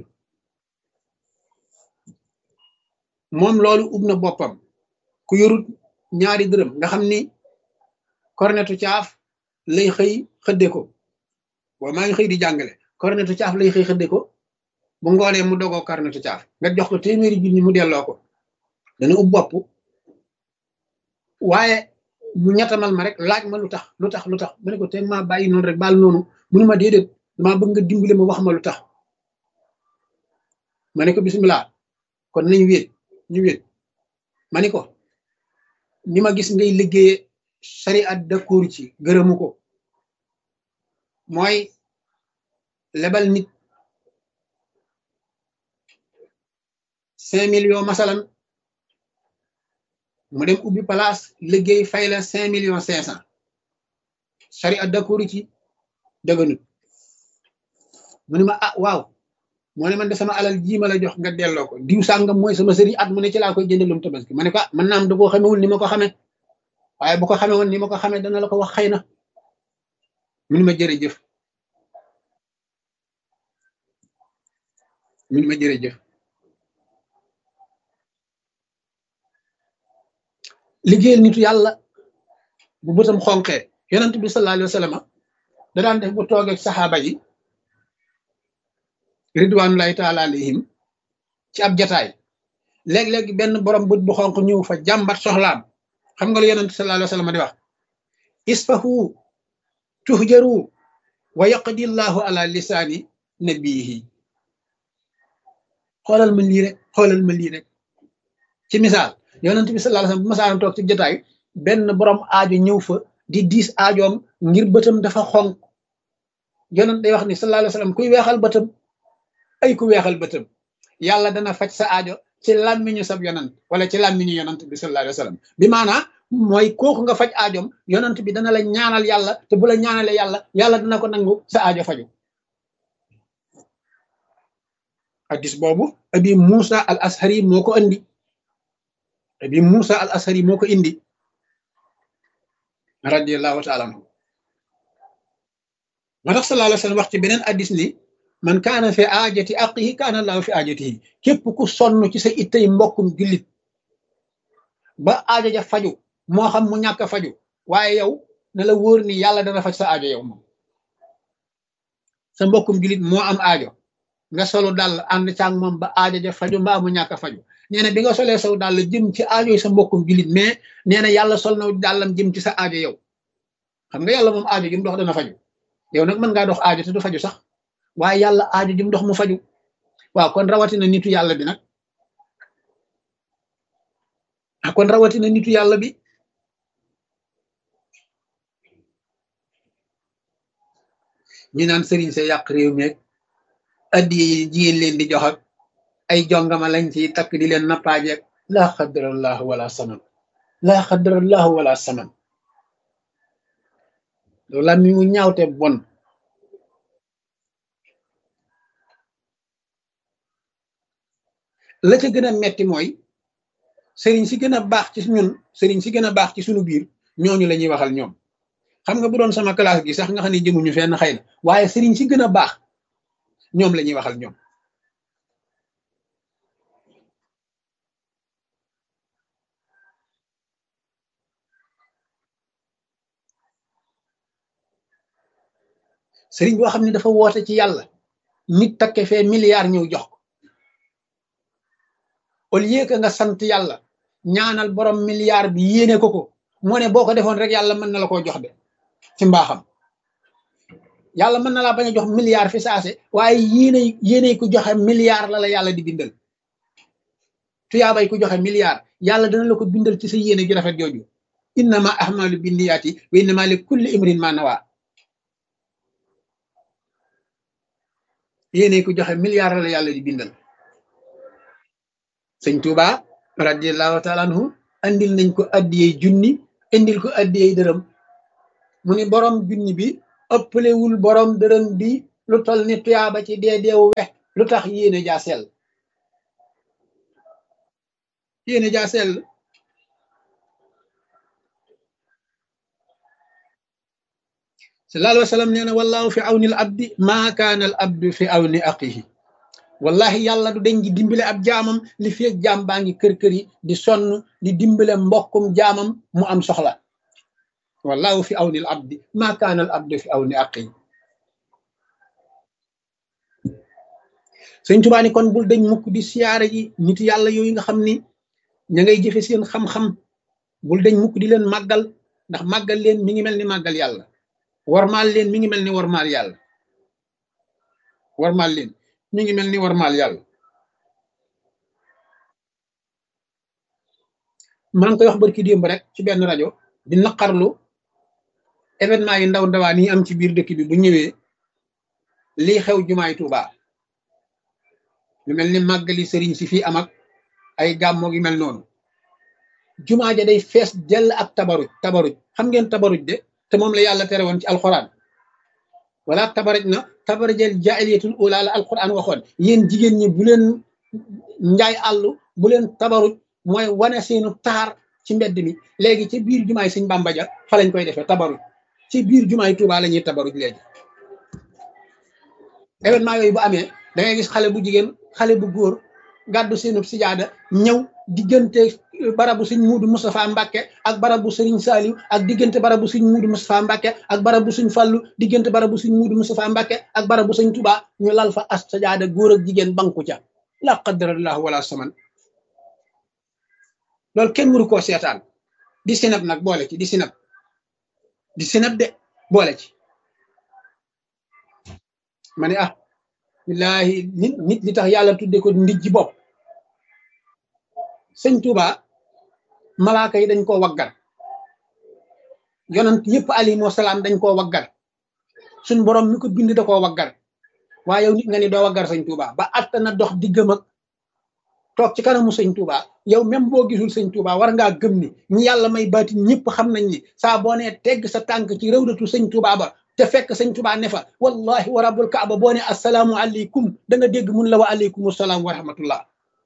moom loolu ub na boppam ku yorut ñaari dërëm nga xam ni kornetu caaf lay xëy xëdde ko boo maa ngi xëy di jàngale kornetu caaf lay xëy xëdde ko bu ngoonee mu dogoo kornetu caaf nga jox ko téeméeri junni mu delloo ko dana ub bopp waaye mu ñettamal ma rek laaj ma lu tax ma ne ko te maa bàyyi noonu rek baal noonu munu ma déedéet damaa bëgg nga dimbale ma wax ma lu tax ma ne ko bisimilah kon nañ wéet ñu wéet ma ni ko ni ma gis ngay liggéeye sariat d'accord ci gërëmu ko mooy lebal nit 5 millions masalan mu dem ubbi place liggéey fay la 5 millions 500 sariat d'accord ci dëgganut mu ne ma ah waaw moo ne man de sama alal jii ma la jox nga delloo ko diw sàngam mooy sama sëriñ at mu ne ci laa koy jëndalum tabaski ma ne ko ah man naam da koo xamewul ni ma ko xamee waaye bu ko xamee woon ni ma ko xamee dana la ko wax xëy na mu ne ma jërëjëf mu ne ma jërëjëf liggéeyal nitu yàlla bu bëtam xonqee yonent bi sallallahu alayhi wa sallam da daan def bu toogeeg saxaaba yi ridwanullahi taala alayhim ci ab jataay léeg-léeg benn borom bët bu xonq ñëw fa jàmbat soxlaam xam nga lu yonent sallallahu alayhi wa sallam di wax isfahu tuhjaru wa yaqdi llahu ala lisaani nabiyihi xoolal ma lii rek ci misaal yonent bi sallallahu alayhi wa sallam bu masaan toog ci jataay benn borom aajo ñëw fa di diis aajoom ngir bëtam dafa xonq yonent day wax ni sallallahu alayhi wa sallam kuy weexal bëtam ay ku weexal bëtam yàlla dana faj sa aajo ci làmmiñu sab yonant wala ci làmmiñu yonant bi sallallahu alayhi wa sallam bi maanaa mooy kooku nga faj aajoom yonant bi dana la ñaanal yàlla te bu la ñaanale yàlla dana ko nangu sa aajo faju hadis boobu abi Musa al ashari moo ko indi abi Musa al ashari moo ko indi radiyallahu taala anhu moo tax sallallahu alayhi wa sallam wax ci beneen hadis ni man kaana fi aajati aqihi kaana allahu fi aajatihi képp ku sonn ci sa ittay mbokkum jullit ba aajo ja faju moo xam mu ñàkk a faju waaye yow na la wóor ni yàlla dana faj sa aajo yow moom sa mbokkum jullit moo am aajo nga solu dàll ànd caag moom ba aajo ja faju mbaa mu ñàkk a faju nee na bi nga solee saw dàll jëm ci aajo yi sa mbokkum jullit mais nee na yàlla sol na dàllam jëm ci sa aajo yow xam nga yàlla moom aajo jum dox dana faju yow nag mën ngaa dox aajo te du faju sax waaye yàlla aajo jum dox mu faju waaw kon rawatina nitu yàlla bi nag kon rawatina nitu yàlla bi ñu naan sëriñ sa yàq réew meeg addi yi jigéen leen di jox ak ay jongama lañ ci takk di leen nappaajeeg laa xadarallahu wala saman laa xadarallahu wala saman loolu la mi mu ñaawte bon la ca gën a metti mooy sëriñ si gën a baax ci ñun sëriñ si gën a baax ci suñu biir ñooñu la ñuy waxal ñoom xam nga bu doon sama classe gi sax nga xam ne jëmuñu fenn xëy na waaye sëriñ si gën a baax ñoom la ñuy waxal ñoom sëriñ boo xam ne dafa woote ci yàlla nit takke fee milliard ñëw jox ko au lieu que nga sant yàlla ñaanal borom milliard bi yéene ko moo ne boo ko defoon rek yàlla mën na la koo jox de ci mbaaxam yàlla mën na laa bañ a jox milliard fi saase waaye yéene ku joxe milliard la yàlla di bindal tuyaabay ku joxe milliard yàlla dana la ko bindal ci sa yéene ju rafet jooju innama ahmalu binniyaati wa innama li kulli imrin ma nawa yéene ku joxe milliard la yàlla di bindal sëñ Tuuba radiallahu taala anhu andil nañ ko addiyey junni indil ko addiyey dërëm mu ni borom junni bi ëppalewul borom dërëm bi lu tol ni tuyaaba ci deedeewu wex lu tax yéene jaa sell yéene jaa sell sallallahu alayhi wa sallam nee na wallahu fi awni al abdi maa kaana al abdu fi awni aqihi wallahi yàlla du deñ di dimbale ab jaamam li feeg jaam baa ngi kër yi di sonn di dimbale mbokkum jaamam mu am soxla wallahu fi awni al abdi maa kaana al abdu fi awni aqihi sëñ Tuubaa ni kon bul dañ mukk di siyaare ji nit yàlla yooyu nga xam ni ña ngay jëfe seen xam-xam bul dañ mukk di leen màggal ndax màggal leen mi ngi mel ni màggal yàlla warmaal leen mi ngi mel ni warmaal yàlla warmaal leen mi ngi mel ni warmaal yàlla maa ngi koy wax barki démb rek ci benn rajo di naqarlu événement yi ndaw ndawaan yi am ci biir dëkk bi bu ñëwee lii xew jumaay Tuubaa lu mel ni màggali sëriñ si fii am ak ay gàmmoo gi mel noonu jumaa ja day fees dell ak tabaruj xam ngeen tabaruj de te moom la yàlla tere woon ci alxuraan wala tabaraj na tabarajal jaahiliyatul ula la alxuraan waxoon yéen jigéen ñi bu leen njaay àllu bu leen tabaruj mooy wane seenu taar ci mbedd mi léegi ci biir jumaay Sëñ Bàmba ja fa lañ koy defee tabaruj ci biir jumaay Tuubaa la ñuy tabaruj léegi événement yooyu bu amee da ngay gis xale bu jigéen xale bu góor gàddu seenu sijaada ñëw diggante barabu sëñ Muudu Moustapha Mbàkke ak barabu sëriñ Saaliw ak diggante barabu sëñ Muudu Moustapha Mbàkke ak barabu sëñ Fallu diggante barabu sëñ Muudu Moustapha Mbàkke ak barabu sëñ Tuubaa ñu lal fa as sijaada góor ak jigéen banku ca la qadarallahu wala saman loolu kenn waru koo seetaan di sinab nag boole ci di sinab de boole ci ma ne billaahi nit li tax yàlla tudde ko ndijji bopp sëñ Tuubaa malaaka yi dañ koo waggar yonent yëpp alayhimu salaam dañ koo waggar suñ borom mi ko bind da koo waggar waaye yow nit nga ni doo waggar sëñ Tuubaa ba atta na dox diggam ak toog ci kanamu sëñ Tuubaa yow même boo gisul sëñ Tuubaa war ngaa gëm ni ñi yàlla may baati ñëpp xam nañ ni saa boo nee tegg sa tànk ci rëwdatu sëñ Tuubaa ba te fekk sëñ Tuubaa ne fa wallahi wa rabbul kaaba boo ne assalaamu aleykum da nga dégg mun la wa aleykum assalaam wa rahmatullah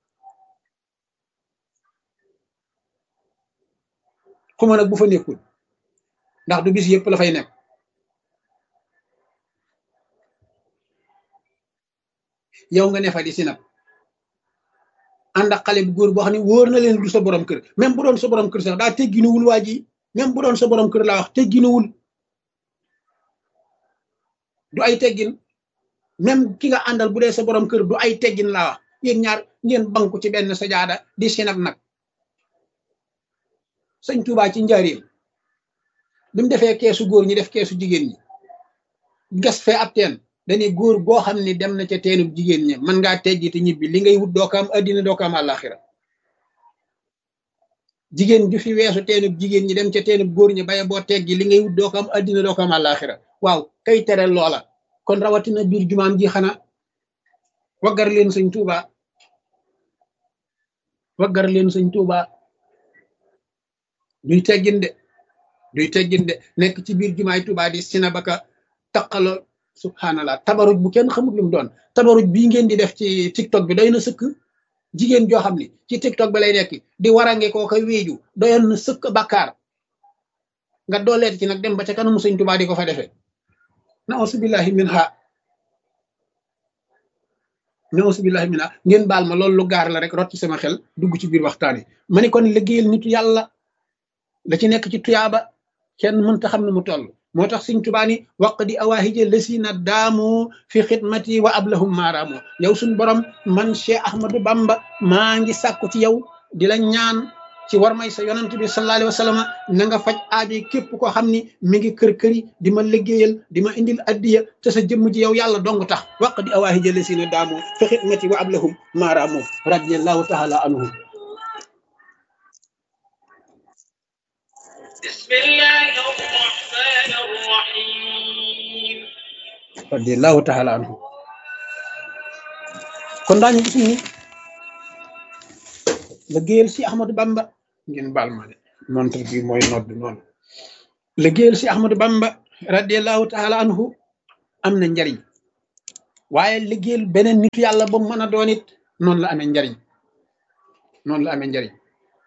xuma nag bu fa nekkul ndax du bis yëpp la fay nekk yow nga ne fa di sinab ànd ak xale bu góor boo xam ne wóor na leen du sa borom kër même bu doon sa borom kër sax daa tegginuwul waa ji même bu doon sa borom kër laa wax tegginuwul du ay teggin même ki nga àndal bu dee sa borom kër du ay teggin laa wax yéen ñaar ngeen banku ci benn sajaada di sinab nag sëñ Tuubaa ci njaareem bi mu defee keesu góor ñi def keesu jigéen ñi gas fee ab teen dañuy góor goo xam ne dem na ca teenub jigéen ñi mën ngaa teggi te ñibbi li ngay wut doo ko am addina doo ko am àllaaxira jigéen ju fi weesu teenub jigéen ñi dem ca teenub góor ñi baye boo teggi li ngay wut doo ko am addina doo ko am àllaaxira waaw kay tere loola kon rawatina biir jumaam ji xanaa waggar leen sëñ Tuubaa waggar leen sëñ Tuubaa duy teggin de nekk ci biir jumaay Tuubaa di sinabaka taqaloo subhanallah tabaruj bu kenn xamul lu mu doon tabaruj bii ngeen di def ci TikTok bi doy na sëkk jigéen joo xam ne ci TikTok bi lay nekk di warange koo ko wéeju doyoon na sëkk bàkkaar nga dooleet ci nag dem ba ca kanamu sëñ Tuubaa di ko fa defee nausu billahi min ha ngeen baal ma loolu lu gaar la rek rot ci sama xel dugg ci biir waxtaan yi ma ne kon liggéeyal nitu yàlla la ci nekk ci tuyaaba kenn mënta xam ne mu toll moo tax sëñ Tuubaa ni waq di awaahija lësina daamu fi xidmati wa ablahum maaraamu yow suñ borom man Cheikh Ahmadou Bamba maa ngi sàkku ci yow di la ñaan ci war may sa yonant bi sallallahu alayhi wa sallam na nga faj aaji képp koo xam ni mi ngi kër-këri di ma liggéeyal di ma indil addiya te sa jëmm ji yow yàlla dong tax waq di awaahija lësina daamu fi xidmati wa ablahum maaraamu radiyallahu taala anhu بسم الله الرحمن الرحيم radiyallahu taala anhu kon daañu gis ni liggéeyal si Ahmadou Bamba ngeen baal ma de montre bi mooy nodd noonu liggéeyal si Ahmadu Bamba radiallahu taala anhu am na njariñ waaye liggéeyal beneen nitu yàlla ba mu mën a doon it noonu la amee njariñ noonu la amee njariñ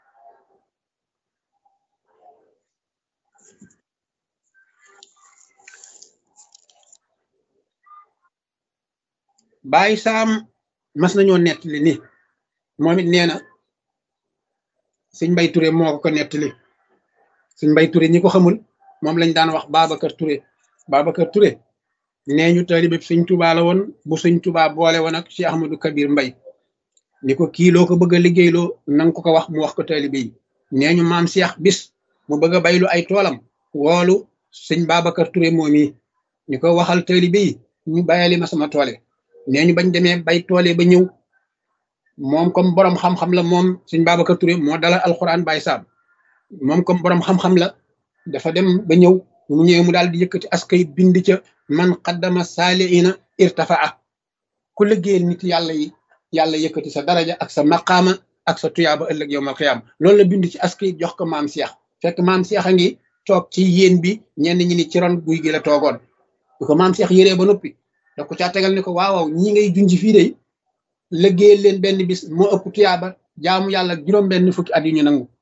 Baay Saam mas nañoo nettali ni moom it nee na sëñ Mbay Touré moo ko nettali sëñ Mbay Touré ñi ko xamul moom lañ daan wax Babacar Touré Babacar Touré nee ñu taalibe sëñ Tuubaa la woon bu sëñ Tuubaa boole woon ak Cheikh Ahmadou Kabir Mbay ni ko kii loo ko bëgg a liggéeyloo nanga ko wax mu wax ko taalibe yi nee ñu maam Cheikh bis mu bëgg a baylu ay toolam woolu sëñ Babacar Touré moom yi ñu ko waxal taalibe yi ñu bayali ma sama toole nee ñu bañ demee bay toole ba ñëw moom comme borom xam-xam la moom sëñ Babacar Touré moo dalal alxuraan Baay Saam moom comme borom xam-xam la dafa dem ba ñëw mu ñëwee mu daal di yëkkati askay bind ca man qaddama saaliina irtafaa ku liggéeyal nit yàlla yi yàlla yëkkati sa daraja ak sa maqaama ak sa tuyaaba ëllëg yowmal xiyaam loolu la bind ci askay jox ko maam Cheikh fekk maam Cheikh a ngi toog ci yéen bi ñenn ñi ni ci ron guy gi la toogoon du ko maam Cheikh yëree ba noppi da ko caa tegal ni ko waaw ñi ngay junj fii de liggéeyal leen benn bis moo ëpp tuyaaba jaamu yàlla juróom-benn fukki at yu ñu nangu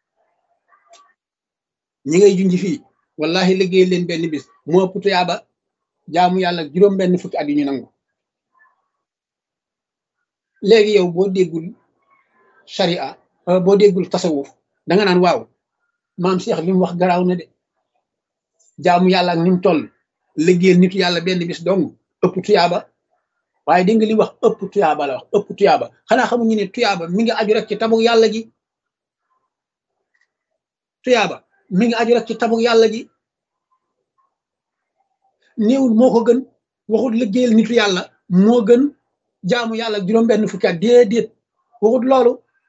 ñi ngay junj fii wallahi liggéeyal leen benn bis moo ëpp tuyaaba jaamu yàlla juróom-benn fukki at yu ñu nangu léegi yow boo déggul sharia boo déggul tasawuf da nga naan waaw maam Cheikh li mu wax garaaw na de jaamu yàlla ak ni mu toll liggéeyal nitu yàlla benn bis dong ëpp tuyaaba waaye dégg nga li wax ëpp tuyaaba la wax ëpp tuyaaba xanaa xamuñu ne tuyaaba mi ngi aju rek ci tabuk yàlla gi tuyaaba mi ngi aju rek ci tabuk yàlla gi néewul moo ko gën waxut liggéeyal nitu yàlla moo gën jaamu yàlla juróom-benn fukki at déedéet waxut loolu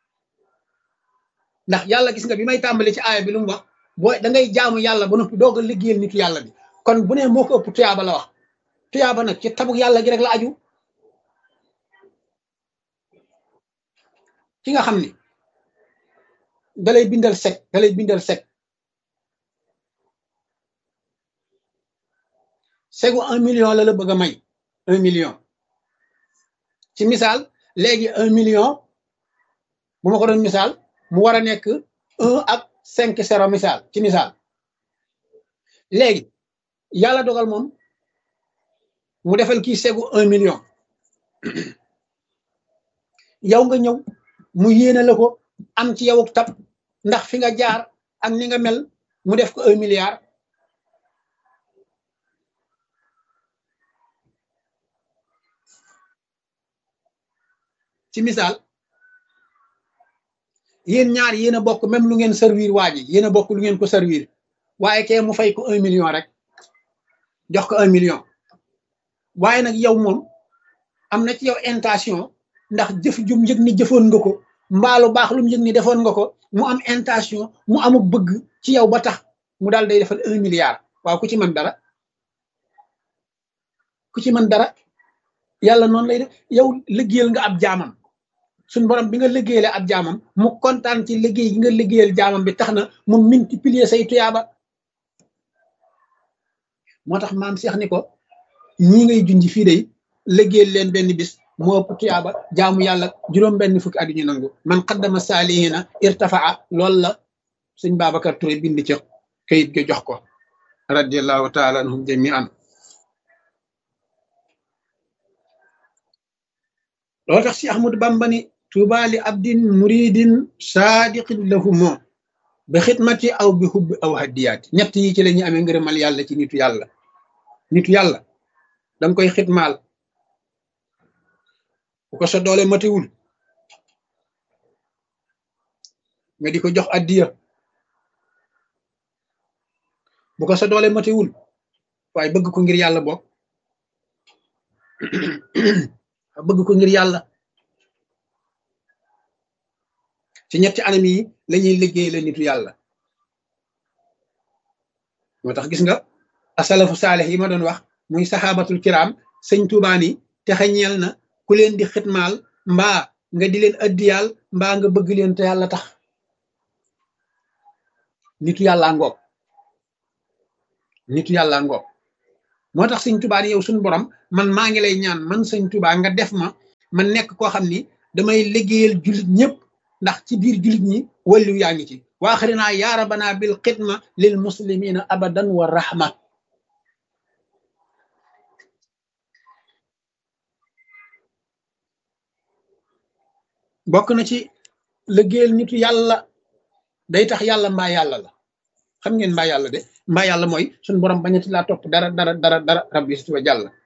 ndax yàlla gis nga bi may tàmbali ci aaya bi lu mu wax booy da ngay jaamu yàlla ba noppi doog a liggéeyal nitu yàlla bi kon bu ne moo ko ëpp tuyaaba la wax tuyaaba nag ci tabuk yàlla gi rek la aju ki nga xam ni dalay bindal sec segu 1 million la bëgg a may 1 million ci misaal léegi 1 million bu ma ko doon misaal mu war a nekk 1 ak 5 0 misaal ci misaal léegi yàlla dogal moom mu defal kii segu 1 million yow nga ñëw mu yéene la ko am ci yow tab ndax fi nga jaar ak ni nga mel mu def ko 1 milliard ci misaal yéen ñaar yéen a bokk même lu ngeen servir waa ji yéen a bokk lu ngeen ko servir waaye kee mu fay ko 1 million rek jox ko 1 million waaye nag yow moom am na ci yow intention ndax jëf jum yëg ni jëfoon nga ko mbaalu baax lu mu yëg ni defoon nga ko mu am intention mu amuk bëgg ci yow ba tax mu daal day defal 1 milliard waaw ku ci mën dara yàlla noonu lay def yow liggéeyal nga ab jaamam suñ borom bi nga liggéeyale ab jaamam mu kontaan ci liggéey gi nga liggéeyal jaamam bi tax na mu multiplier say tuyaaba moo tax maam Cheikh ni ko ñii ngay junj fii day liggéeyal leen benn bis moo ëpp tuyaaba jaamu yàlla juróom-benn fukki at yu ñu nangu man qaddama saalihina irtafaa loolu la sëñ Babacar Touré bind ci kayit ga jox ko radiallahu taala anhum jamian loolu tax si Ahmadu Bamba ni tuuba li abdin muridin saadiqin lahumo bi xidmati aw bi hubbi aw hadiyaati ñett yi ci la ñu amee ngërëmal yàlla ci nitu yàlla danga koy xidmaal bu ko sa doole matiwul nga di ko jox addiya bu ko sa doole matiwul waaye bëgg ko ngir yàlla bokk bëgg ko ngir yàlla ci ñetti anam yi la ñuy liggéey la nitu yàlla moo tax gis nga asalafu saalih yi ma doon wax muy saxaabatul kiram sëñ Tuubaa ni texe ñeel na ku leen di xitmaal mbaa nga di leen addiyaal mbaa nga bëgg leen te yàlla tax nitu yàlla ngoog nitu yàlla ngoog moo tax sëñ Tuubaa yow suñu borom man maa ngi lay ñaan man sëñ Tuubaa nga def ma nekk koo xam ni damay liggéeyal jullit ñëpp ndax ci biir jullit ñi wàllu yaa ngi ci waaxarinaa yaa rabbana bil xidma lil muslimina abadan wa rahma bokk na ci liggéeyal nitu yàlla day tax yàlla mbaa yàlla la xam ngeen mbaa yàlla de mbaa yàlla mooy suñu borom bañati laa topp dara rabbi wa jàll